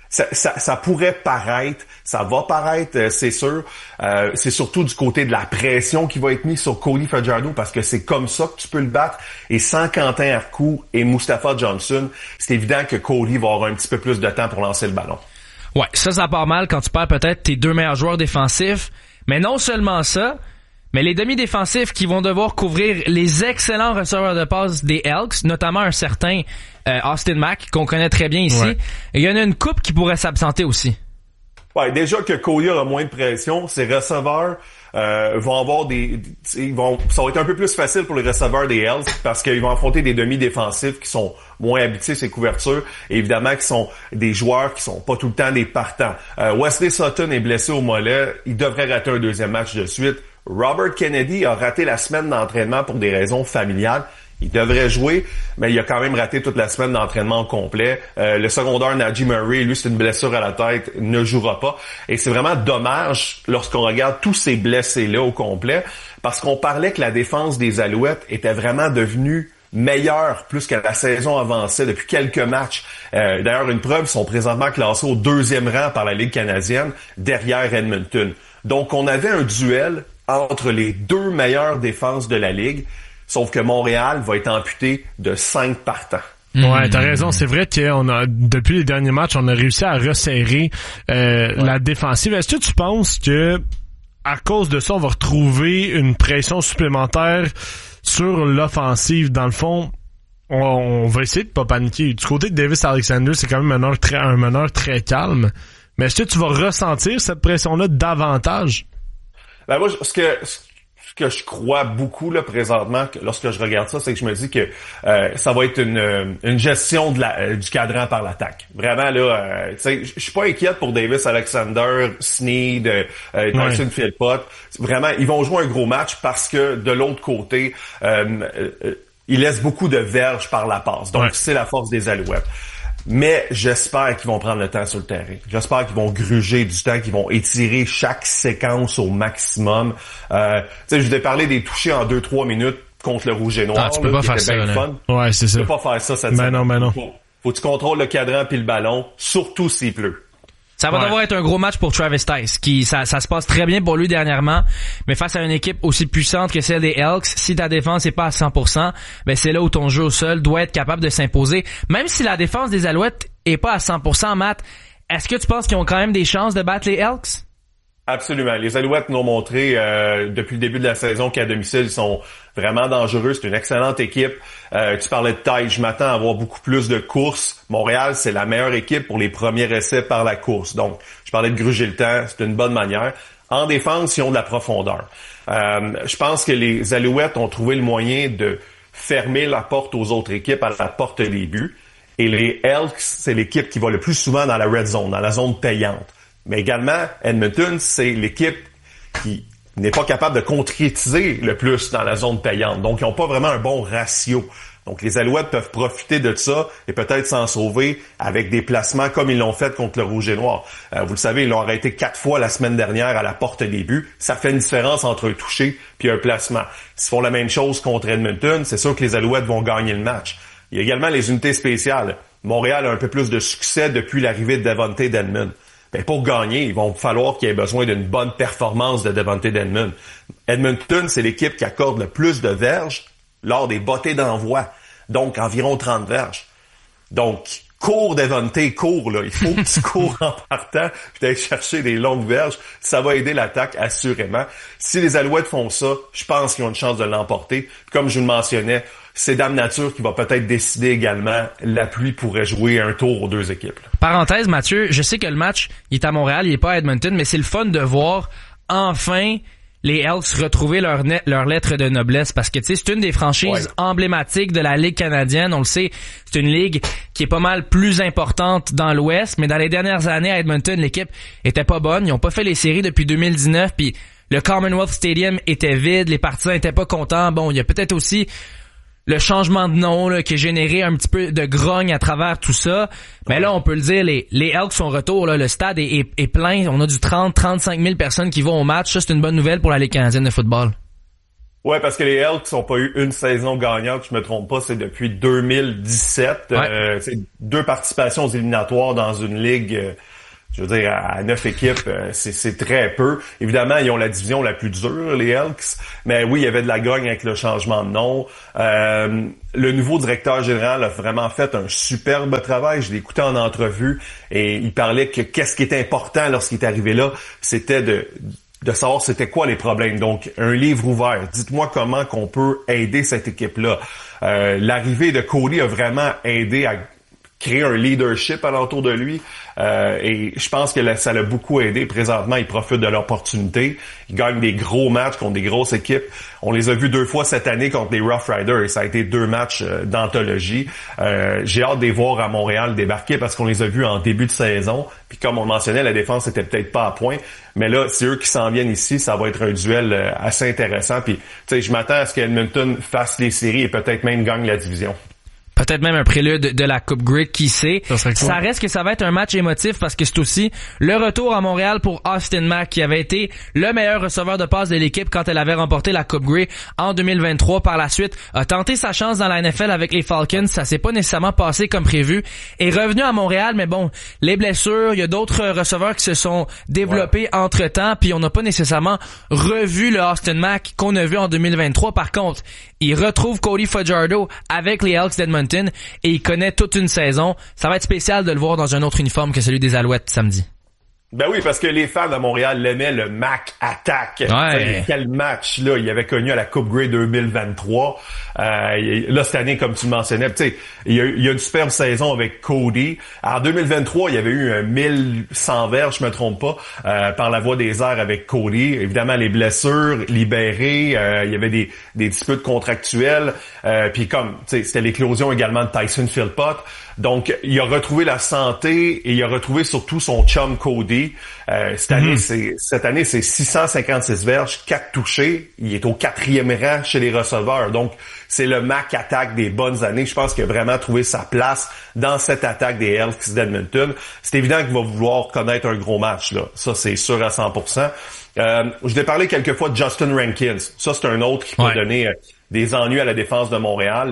ça pourrait paraître, ça va paraître, c'est sûr. C'est surtout du côté de la pression qui va être mise sur Cody Fajardo parce que c'est comme ça que tu peux le battre. Et sans Quentin-Arcou et Mustafa Johnson, c'est évident que Cody va avoir un petit peu plus de temps pour lancer le ballon. Ouais, ça part mal quand tu perds peut-être tes 2 meilleurs joueurs défensifs. Mais non seulement ça, mais les demi-défensifs qui vont devoir couvrir les excellents receveurs de passe des Elks, notamment un certain Austin Mack, qu'on connaît très bien ici. Ouais. Et il y en a une couple qui pourrait s'absenter aussi. Ouais, déjà que Cody aura moins de pression, ses receveurs vont avoir ça va être un peu plus facile pour les receveurs des Elks parce qu'ils vont affronter des demi-défensifs qui sont moins habitués à ces couvertures et évidemment qui sont des joueurs qui sont pas tout le temps des partants. Wesley Sutton est blessé au mollet, il devrait rater un 2e match de suite. Robert Kennedy a raté la semaine d'entraînement pour des raisons familiales. Il devrait jouer, mais il a quand même raté toute la semaine d'entraînement complet. Le secondaire Najee Murray, lui, c'est une blessure à la tête, ne jouera pas. Et c'est vraiment dommage lorsqu'on regarde tous ces blessés-là au complet, parce qu'on parlait que la défense des Alouettes était vraiment devenue meilleure plus que la saison avançait depuis quelques matchs. D'ailleurs, une preuve, ils sont présentement classés au 2e rang par la Ligue canadienne, derrière Edmonton. Donc, on avait un duel entre les 2 meilleures défenses de la Ligue, sauf que Montréal va être amputé de 5 partants. Ouais, t'as raison. C'est vrai que depuis les derniers matchs, on a réussi à resserrer la défensive. Est-ce que tu penses que à cause de ça, on va retrouver une pression supplémentaire sur l'offensive? Dans le fond, on va essayer de pas paniquer. Du côté de Davis Alexander, c'est quand même un meneur très calme. Mais est-ce que tu vas ressentir cette pression-là davantage? Ben moi, ce que je crois beaucoup là présentement, lorsque je regarde ça, c'est que je me dis que ça va être une gestion du cadran par l'attaque. Vraiment là, tu sais, je suis pas inquiète pour Davis Alexander, Sneed, Tyson Philpott. Vraiment, ils vont jouer un gros match parce que de l'autre côté, ils laissent beaucoup de verges par la passe. Donc c'est la force des Alouettes. Mais j'espère qu'ils vont prendre le temps sur le terrain. J'espère qu'ils vont gruger du temps, qu'ils vont étirer chaque séquence au maximum. Tu sais, je vous ai parlé des touchés en 2-3 minutes contre le Rouge et Noir. Tu peux pas faire ça, fun. Ouais, c'est ça. Tu peux pas faire ça cette semaine. Non. Faut que tu contrôles le cadran puis le ballon, surtout s'il pleut. Ça va devoir être un gros match pour Travis Tice, qui ça se passe très bien pour lui dernièrement, mais face à une équipe aussi puissante que celle des Elks, si ta défense est pas à 100%, ben c'est là où ton jeu au sol doit être capable de s'imposer. Même si la défense des Alouettes est pas à 100%, Matt, est-ce que tu penses qu'ils ont quand même des chances de battre les Elks? Absolument. Les Alouettes nous ont montré depuis le début de la saison qu'à domicile, ils sont vraiment dangereux. C'est une excellente équipe. Tu parlais de taille. Je m'attends à avoir beaucoup plus de courses. Montréal, c'est la meilleure équipe pour les premiers essais par la course. Donc, je parlais de gruger le temps. C'est une bonne manière. En défense, ils ont de la profondeur. Je pense que les Alouettes ont trouvé le moyen de fermer la porte aux autres équipes à la porte des buts. Et les Elks, c'est l'équipe qui va le plus souvent dans la red zone, dans la zone payante. Mais également, Edmonton, c'est l'équipe qui n'est pas capable de concrétiser le plus dans la zone payante. Donc, ils n'ont pas vraiment un bon ratio. Donc, les Alouettes peuvent profiter de ça et peut-être s'en sauver avec des placements comme ils l'ont fait contre le Rouge et Noir. Vous le savez, ils l'ont arrêté 4 fois la semaine dernière à la porte des buts. Ça fait une différence entre un touché puis un placement. S'ils font la même chose contre Edmonton, c'est sûr que les Alouettes vont gagner le match. Il y a également les unités spéciales. Montréal a un peu plus de succès depuis l'arrivée de Devontae Dedmon. Ben pour gagner, il va falloir qu'il y ait besoin d'une bonne performance de Devontae Dedmon. Edmonton, c'est l'équipe qui accorde le plus de verges lors des bottées d'envoi, donc environ 30 verges. Donc, Cours Devontae, cours, là. Il faut que tu cours en partant puis d'aller chercher des longues verges. Ça va aider l'attaque, assurément. Si les Alouettes font ça, je pense qu'ils ont une chance de l'emporter. Comme je vous le mentionnais, c'est Dame Nature qui va peut-être décider également. La pluie pourrait jouer un tour aux deux équipes. Parenthèse, Mathieu, je sais que le match, il est à Montréal, il est pas à Edmonton, mais c'est le fun de voir enfin les Elks retrouver leur lettre de noblesse, parce que tu sais, c'est une des franchises emblématiques de la Ligue canadienne. On le sait, c'est une ligue qui est pas mal plus importante dans l'Ouest, mais dans les dernières années à Edmonton, l'équipe était pas bonne. Ils ont pas fait les séries depuis 2019, puis le Commonwealth Stadium était vide, les partisans étaient pas contents. Bon, il y a peut-être aussi le changement de nom là, qui a généré un petit peu de grogne à travers tout ça. Mais là, on peut le dire, les Elks sont retour. Là, le stade est plein. On a du 30-35 000 personnes qui vont au match. Ça, c'est une bonne nouvelle pour la Ligue canadienne de football. Ouais, parce que les Elks n'ont pas eu une saison gagnante, je me trompe pas, c'est depuis 2017. Ouais. C'est 2 participations aux éliminatoires dans une ligue... je veux dire, à 9 équipes, c'est très peu. Évidemment, ils ont la division la plus dure, les Elks. Mais oui, il y avait de la grogne avec le changement de nom. Le nouveau directeur général a vraiment fait un superbe travail. Je l'ai écouté en entrevue et il parlait que qu'est-ce qui était important lorsqu'il est arrivé là, c'était de savoir c'était quoi les problèmes. Donc, un livre ouvert. Dites-moi comment qu'on peut aider cette équipe-là. L'arrivée de Cody a vraiment aidé à créer un leadership alentour de lui. Et je pense que ça l'a beaucoup aidé. Présentement, ils profitent de l'opportunité. Ils gagnent des gros matchs contre des grosses équipes. On les a vus 2 fois cette année contre les Rough Riders et ça a été 2 matchs d'anthologie. J'ai hâte de les voir à Montréal débarquer parce qu'on les a vus en début de saison. Puis comme on mentionnait, la défense était peut-être pas à point. Mais là, c'est eux qui s'en viennent ici. Ça va être un duel assez intéressant. Puis, tu sais, je m'attends à ce qu'Edmonton fasse les séries et peut-être même gagne la division. Peut-être même un prélude de la Coupe Grey, qui sait. Ça reste que ça va être un match émotif parce que c'est aussi le retour à Montréal pour Austin Mack, qui avait été le meilleur receveur de passe de l'équipe quand elle avait remporté la Coupe Grey en 2023. Par la suite, a tenté sa chance dans la NFL avec les Falcons. Ça s'est pas nécessairement passé comme prévu. Est revenu à Montréal, mais bon, les blessures, il y a d'autres receveurs qui se sont développés entre-temps, puis on n'a pas nécessairement revu le Austin Mack qu'on a vu en 2023. Par contre, il retrouve Cody Fajardo avec les Elks d'Edmonton et il connaît toute une saison. Ça va être spécial de le voir dans un autre uniforme que celui des Alouettes samedi. Ben oui, parce que les fans de Montréal l'aimaient, le Mac Attack. Ouais. Quel match, là, il avait connu à la Coupe Grey 2023. Là, cette année, comme tu le mentionnais, tu sais, il y a une superbe saison avec Cody. En 2023, il y avait eu 1100 verges, je me trompe pas, par la voie des airs avec Cody. Évidemment, les blessures, libérées, il y avait des disputes contractuelles. Puis comme, tu sais, c'était l'éclosion également de Tyson Philpott. Donc, il a retrouvé la santé et il a retrouvé surtout son chum Cody. Cette année, c'est 656 verges, 4 touchés. Il est au 4e rang chez les receveurs. Donc, c'est le Mac Attack des bonnes années. Je pense qu'il a vraiment trouvé sa place dans cette attaque des Elks d'Edmonton. C'est évident qu'il va vouloir connaître un gros match, là. Ça, c'est sûr à 100%. Je l'ai parlé quelques fois de Justin Rankins. Ça, c'est un autre qui peut donner des ennuis à la défense de Montréal.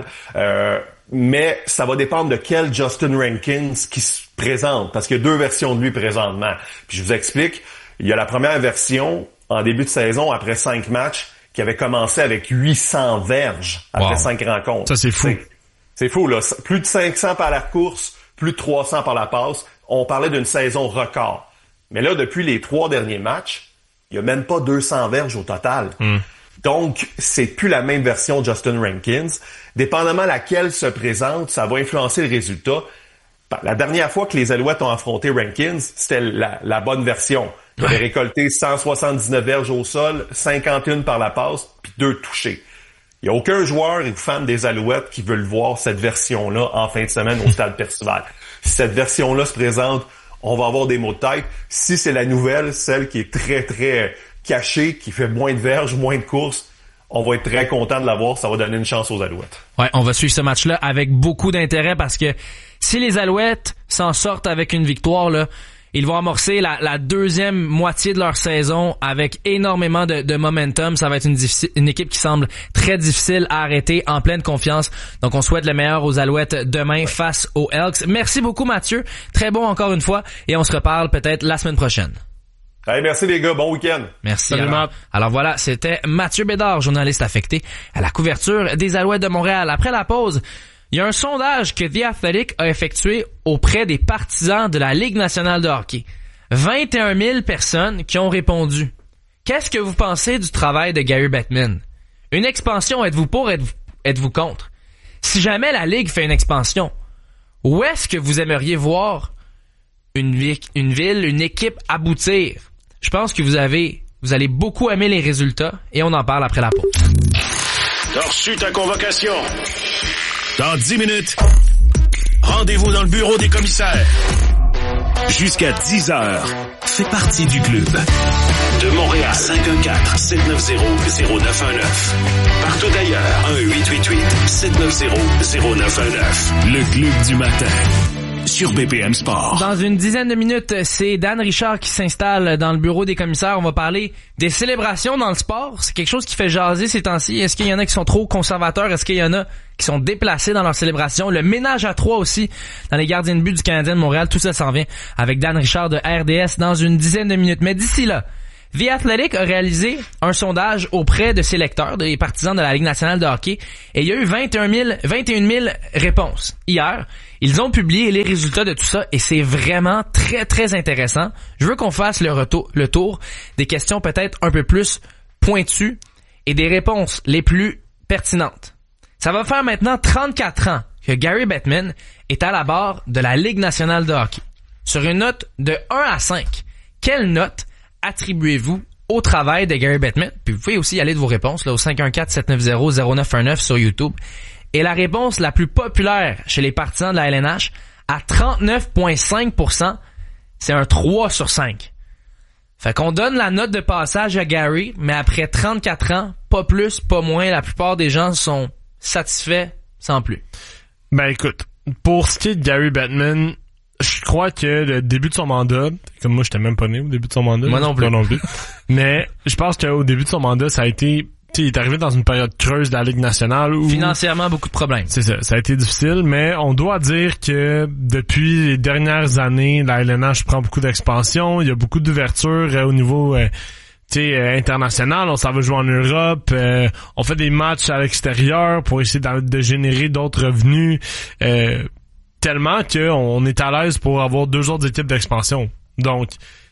Mais ça va dépendre de quel Justin Rankins qui se présente, parce qu'il y a 2 versions de lui présentement. Puis je vous explique, il y a la première version en début de saison, après 5 matchs, qui avait commencé avec 800 verges après 5 rencontres. Ça, c'est fou. C'est fou, là. Plus de 500 par la course, plus de 300 par la passe. On parlait d'une saison record. Mais là, depuis les 3 derniers matchs, il y a même pas 200 verges au total. Donc, c'est plus la même version de Justin Rankins. Dépendamment laquelle se présente, ça va influencer le résultat. La dernière fois que les Alouettes ont affronté Rankins, c'était la bonne version. Il avait récolté 179 verges au sol, 51 par la passe, puis 2 touchés. Il n'y a aucun joueur et fan des Alouettes qui veulent voir cette version-là en fin de semaine au Stade Percival. Si cette version-là se présente, on va avoir des maux de tête. Si c'est la nouvelle, celle qui est très, très cachée, qui fait moins de verges, moins de courses, on va être très content de l'avoir. Ça va donner une chance aux Alouettes. Ouais, on va suivre ce match-là avec beaucoup d'intérêt parce que si les Alouettes s'en sortent avec une victoire, là, ils vont amorcer la deuxième moitié de leur saison avec énormément de momentum. Ça va être une équipe qui semble très difficile à arrêter, en pleine confiance. Donc, on souhaite le meilleur aux Alouettes demain face aux Elks. Merci beaucoup, Mathieu. Très bon encore une fois. Et on se reparle peut-être la semaine prochaine. Hey, merci les gars. Bon week-end. Merci. Alors voilà, c'était Mathieu Bédard, journaliste affecté à la couverture des Alouettes de Montréal. Après la pause, Il y a un sondage que The Athletic a effectué auprès des partisans de la Ligue nationale de hockey. 21 000 personnes qui ont répondu. Qu'est-ce que vous pensez du travail de Gary Bettman? Une expansion, êtes-vous pour, êtes-vous contre? Si jamais la Ligue fait une expansion, où est-ce que vous aimeriez voir une ville, une équipe aboutir? Je pense que vous allez beaucoup aimer les résultats et on en parle après la pause. T'as reçu ta convocation. Dans 10 minutes, rendez-vous dans le bureau des commissaires. Jusqu'à 10 heures, fais partie du club. De Montréal, 514-790-0919. Partout ailleurs, 1-888-790-0919. Le club du matin. Sur BPM Sport. Dans une dizaine de minutes, c'est Dan Richard qui s'installe dans le bureau des commissaires. On va parler des célébrations dans le sport. C'est quelque chose qui fait jaser ces temps-ci. Est-ce qu'il y en a qui sont trop conservateurs? Est-ce qu'il y en a qui sont déplacés dans leurs célébrations? Le ménage à trois aussi dans les gardiens de but du Canadien de Montréal. Tout ça s'en vient avec Dan Richard de RDS dans une dizaine de minutes. Mais d'ici là, The Athletic a réalisé un sondage auprès de ses lecteurs, des partisans de la Ligue nationale de hockey, et il y a eu 21 000 réponses. Hier, ils ont publié les résultats de tout ça, et c'est vraiment très, très intéressant. Je veux qu'on fasse le tour des questions peut-être un peu plus pointues et des réponses les plus pertinentes. Ça va faire maintenant 34 ans que Gary Bettman est à la barre de la Ligue nationale de hockey. Sur une note de 1 à 5, quelle note attribuez-vous au travail de Gary Bettman? Puis vous pouvez aussi y aller de vos réponses là, au 514-790-0919 sur YouTube. Et la réponse la plus populaire chez les partisans de la LNH, à 39,5%, c'est un 3 sur 5. Fait qu'on donne la note de passage à Gary, mais après 34 ans, pas plus, pas moins, la plupart des gens sont satisfaits sans plus. Ben écoute, pour ce qui est de Gary Bettman, je crois que le début de son mandat, comme moi j'étais même pas né au début de son mandat. Moi non plus. Mais je pense qu'au début de son mandat, ça a été, il est arrivé dans une période creuse de la Ligue nationale où financièrement beaucoup de problèmes. C'est ça, ça a été difficile, mais on doit dire que depuis les dernières années, la LNH prend beaucoup d'expansion, il y a beaucoup d'ouverture au niveau international, on s'en va jouer en Europe, on fait des matchs à l'extérieur pour essayer de générer d'autres revenus. Tellement qu'on est à l'aise pour avoir 2 autres équipes d'expansion. Donc,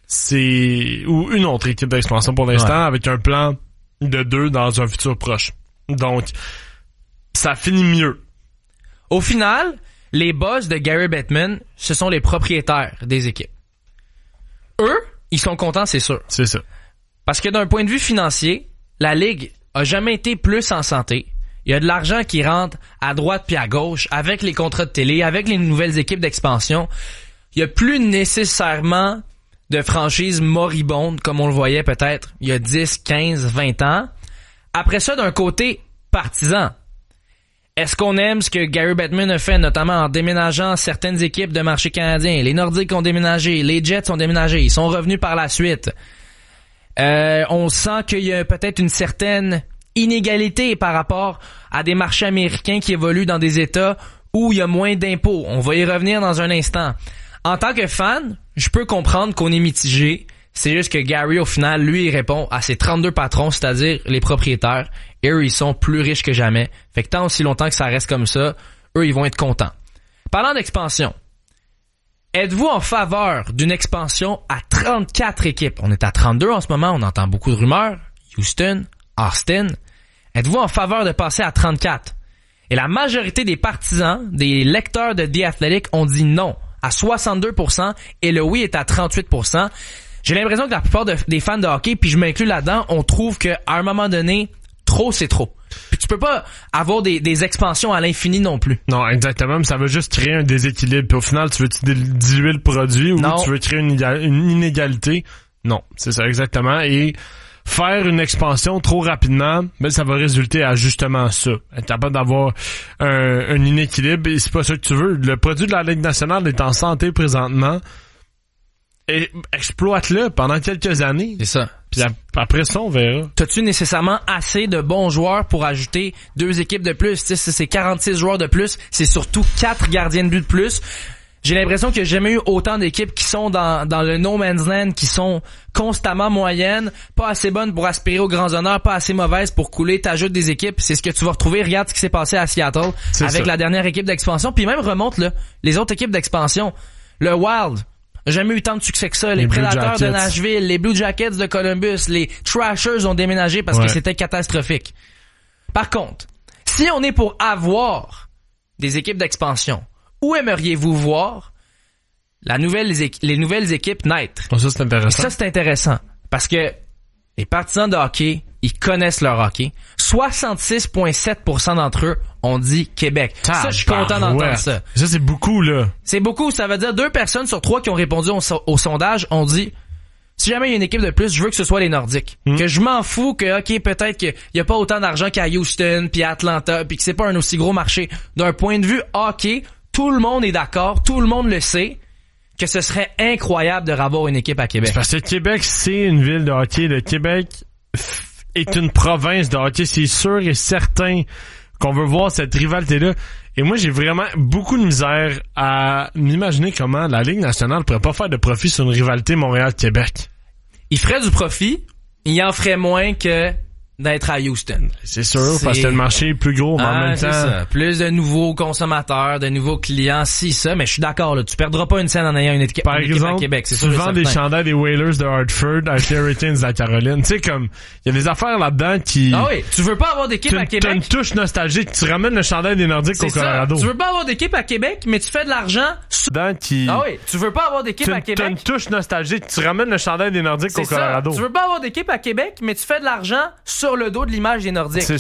ou une autre équipe d'expansion pour l'instant, avec un plan de 2 dans un futur proche. Donc, ça finit mieux. Au final, les boss de Gary Bettman, ce sont les propriétaires des équipes. Eux, ils sont contents, c'est sûr. C'est ça. Parce que d'un point de vue financier, la Ligue a jamais été plus en santé. Il y a de l'argent qui rentre à droite puis à gauche avec les contrats de télé, avec les nouvelles équipes d'expansion. Il y a plus nécessairement de franchises moribondes comme on le voyait peut-être il y a 10, 15, 20 ans. Après ça, d'un côté partisan, est-ce qu'on aime ce que Gary Bettman a fait, notamment en déménageant certaines équipes de marché canadien? Les Nordiques ont déménagé, les Jets ont déménagé, ils sont revenus par la suite. On sent qu'il y a peut-être une certaine inégalité par rapport à des marchés américains qui évoluent dans des États où il y a moins d'impôts. On va y revenir dans un instant. En tant que fan, je peux comprendre qu'on est mitigé. C'est juste que Gary, au final, lui, il répond à ses 32 patrons, c'est-à-dire les propriétaires. Et eux, ils sont plus riches que jamais. Fait que tant aussi longtemps que ça reste comme ça, eux, ils vont être contents. Parlant d'expansion, êtes-vous en faveur d'une expansion à 34 équipes? On est à 32 en ce moment, on entend beaucoup de rumeurs. Houston, Austin. Êtes-vous en faveur de passer à 34? Et la majorité des partisans, des lecteurs de The Athletic ont dit non à 62% et le oui est à 38%. J'ai l'impression que la plupart des fans de hockey, puis je m'inclus là-dedans, on trouve qu'à un moment donné, trop c'est trop. Puis tu peux pas avoir des expansions à l'infini non plus. Non, exactement, mais ça va juste créer un déséquilibre. Puis au final, tu veux diluer le produit ou tu veux créer une inégalité? Non, c'est ça exactement. Et faire une expansion trop rapidement, ben ça va résulter à justement ça. Être capable d'avoir un inéquilibre, et c'est pas ça que tu veux. Le produit de la Ligue nationale est en santé présentement. Et exploite-le pendant quelques années. C'est ça. Puis après ça, on verra. T'as-tu nécessairement assez de bons joueurs pour ajouter 2 équipes de plus? T'sais, c'est 46 joueurs de plus. C'est surtout 4 gardiens de but de plus. J'ai l'impression qu'il n'y a jamais eu autant d'équipes qui sont dans le no man's land, qui sont constamment moyennes, pas assez bonnes pour aspirer aux grands honneurs, pas assez mauvaises pour couler. T'ajoutes des équipes, c'est ce que tu vas retrouver. Regarde ce qui s'est passé à Seattle avec la dernière équipe d'expansion. Puis même remonte là, les autres équipes d'expansion. Le Wild, jamais eu tant de succès que ça. Les Predators de Nashville, les Blue Jackets de Columbus, les Trashers ont déménagé parce que c'était catastrophique. Par contre, si on est pour avoir des équipes d'expansion, où aimeriez-vous voir les nouvelles équipes naître? Ça, c'est intéressant. Ça, c'est intéressant. Parce que les partisans de hockey, ils connaissent leur hockey. 66,7% d'entre eux ont dit Québec. Ça, je suis content d'entendre ça. Ça, c'est beaucoup, là. C'est beaucoup. Ça veut dire 2 personnes sur 3 qui ont répondu au sondage ont dit, si jamais il y a une équipe de plus, je veux que ce soit les Nordiques. Que je m'en fous que, OK, peut-être qu'il y a pas autant d'argent qu'à Houston, puis à Atlanta, puis que c'est pas un aussi gros marché. D'un point de vue hockey, tout le monde est d'accord, tout le monde le sait, que ce serait incroyable de ravoir une équipe à Québec. C'est parce que Québec, c'est une ville de hockey. Le Québec est une province de hockey. C'est sûr et certain qu'on veut voir cette rivalité-là. Et moi, j'ai vraiment beaucoup de misère à m'imaginer comment la Ligue nationale pourrait pas faire de profit sur une rivalité Montréal-Québec. Il ferait du profit, il en ferait moins que d'être à Houston. C'est sûr, parce que le marché est plus gros, mais en même temps... Ça. Plus de nouveaux consommateurs, de nouveaux clients, ça, mais je suis d'accord, là, tu perdras pas une scène en ayant une équipe à Québec. C'est tu vends des chandails des Whalers de Hartford avec les Hurricanes de la Caroline. Tu sais, comme, il y a des affaires là-dedans qui... Ah oui, tu veux pas avoir d'équipe à Québec. T'as une touche nostalgique, tu ramènes le chandail des Nordiques au Colorado. Tu veux pas avoir d'équipe à Québec, mais tu fais de l'argent sur... Ah oui, tu veux pas avoir d'équipe à Québec. T'as une touche nostalgique, tu ramènes le chandail des Nordiques au Colorado. Tu veux pas avoir d'équipe à Québec, mais tu fais de l'argent sur le dos de l'image des Nordiques.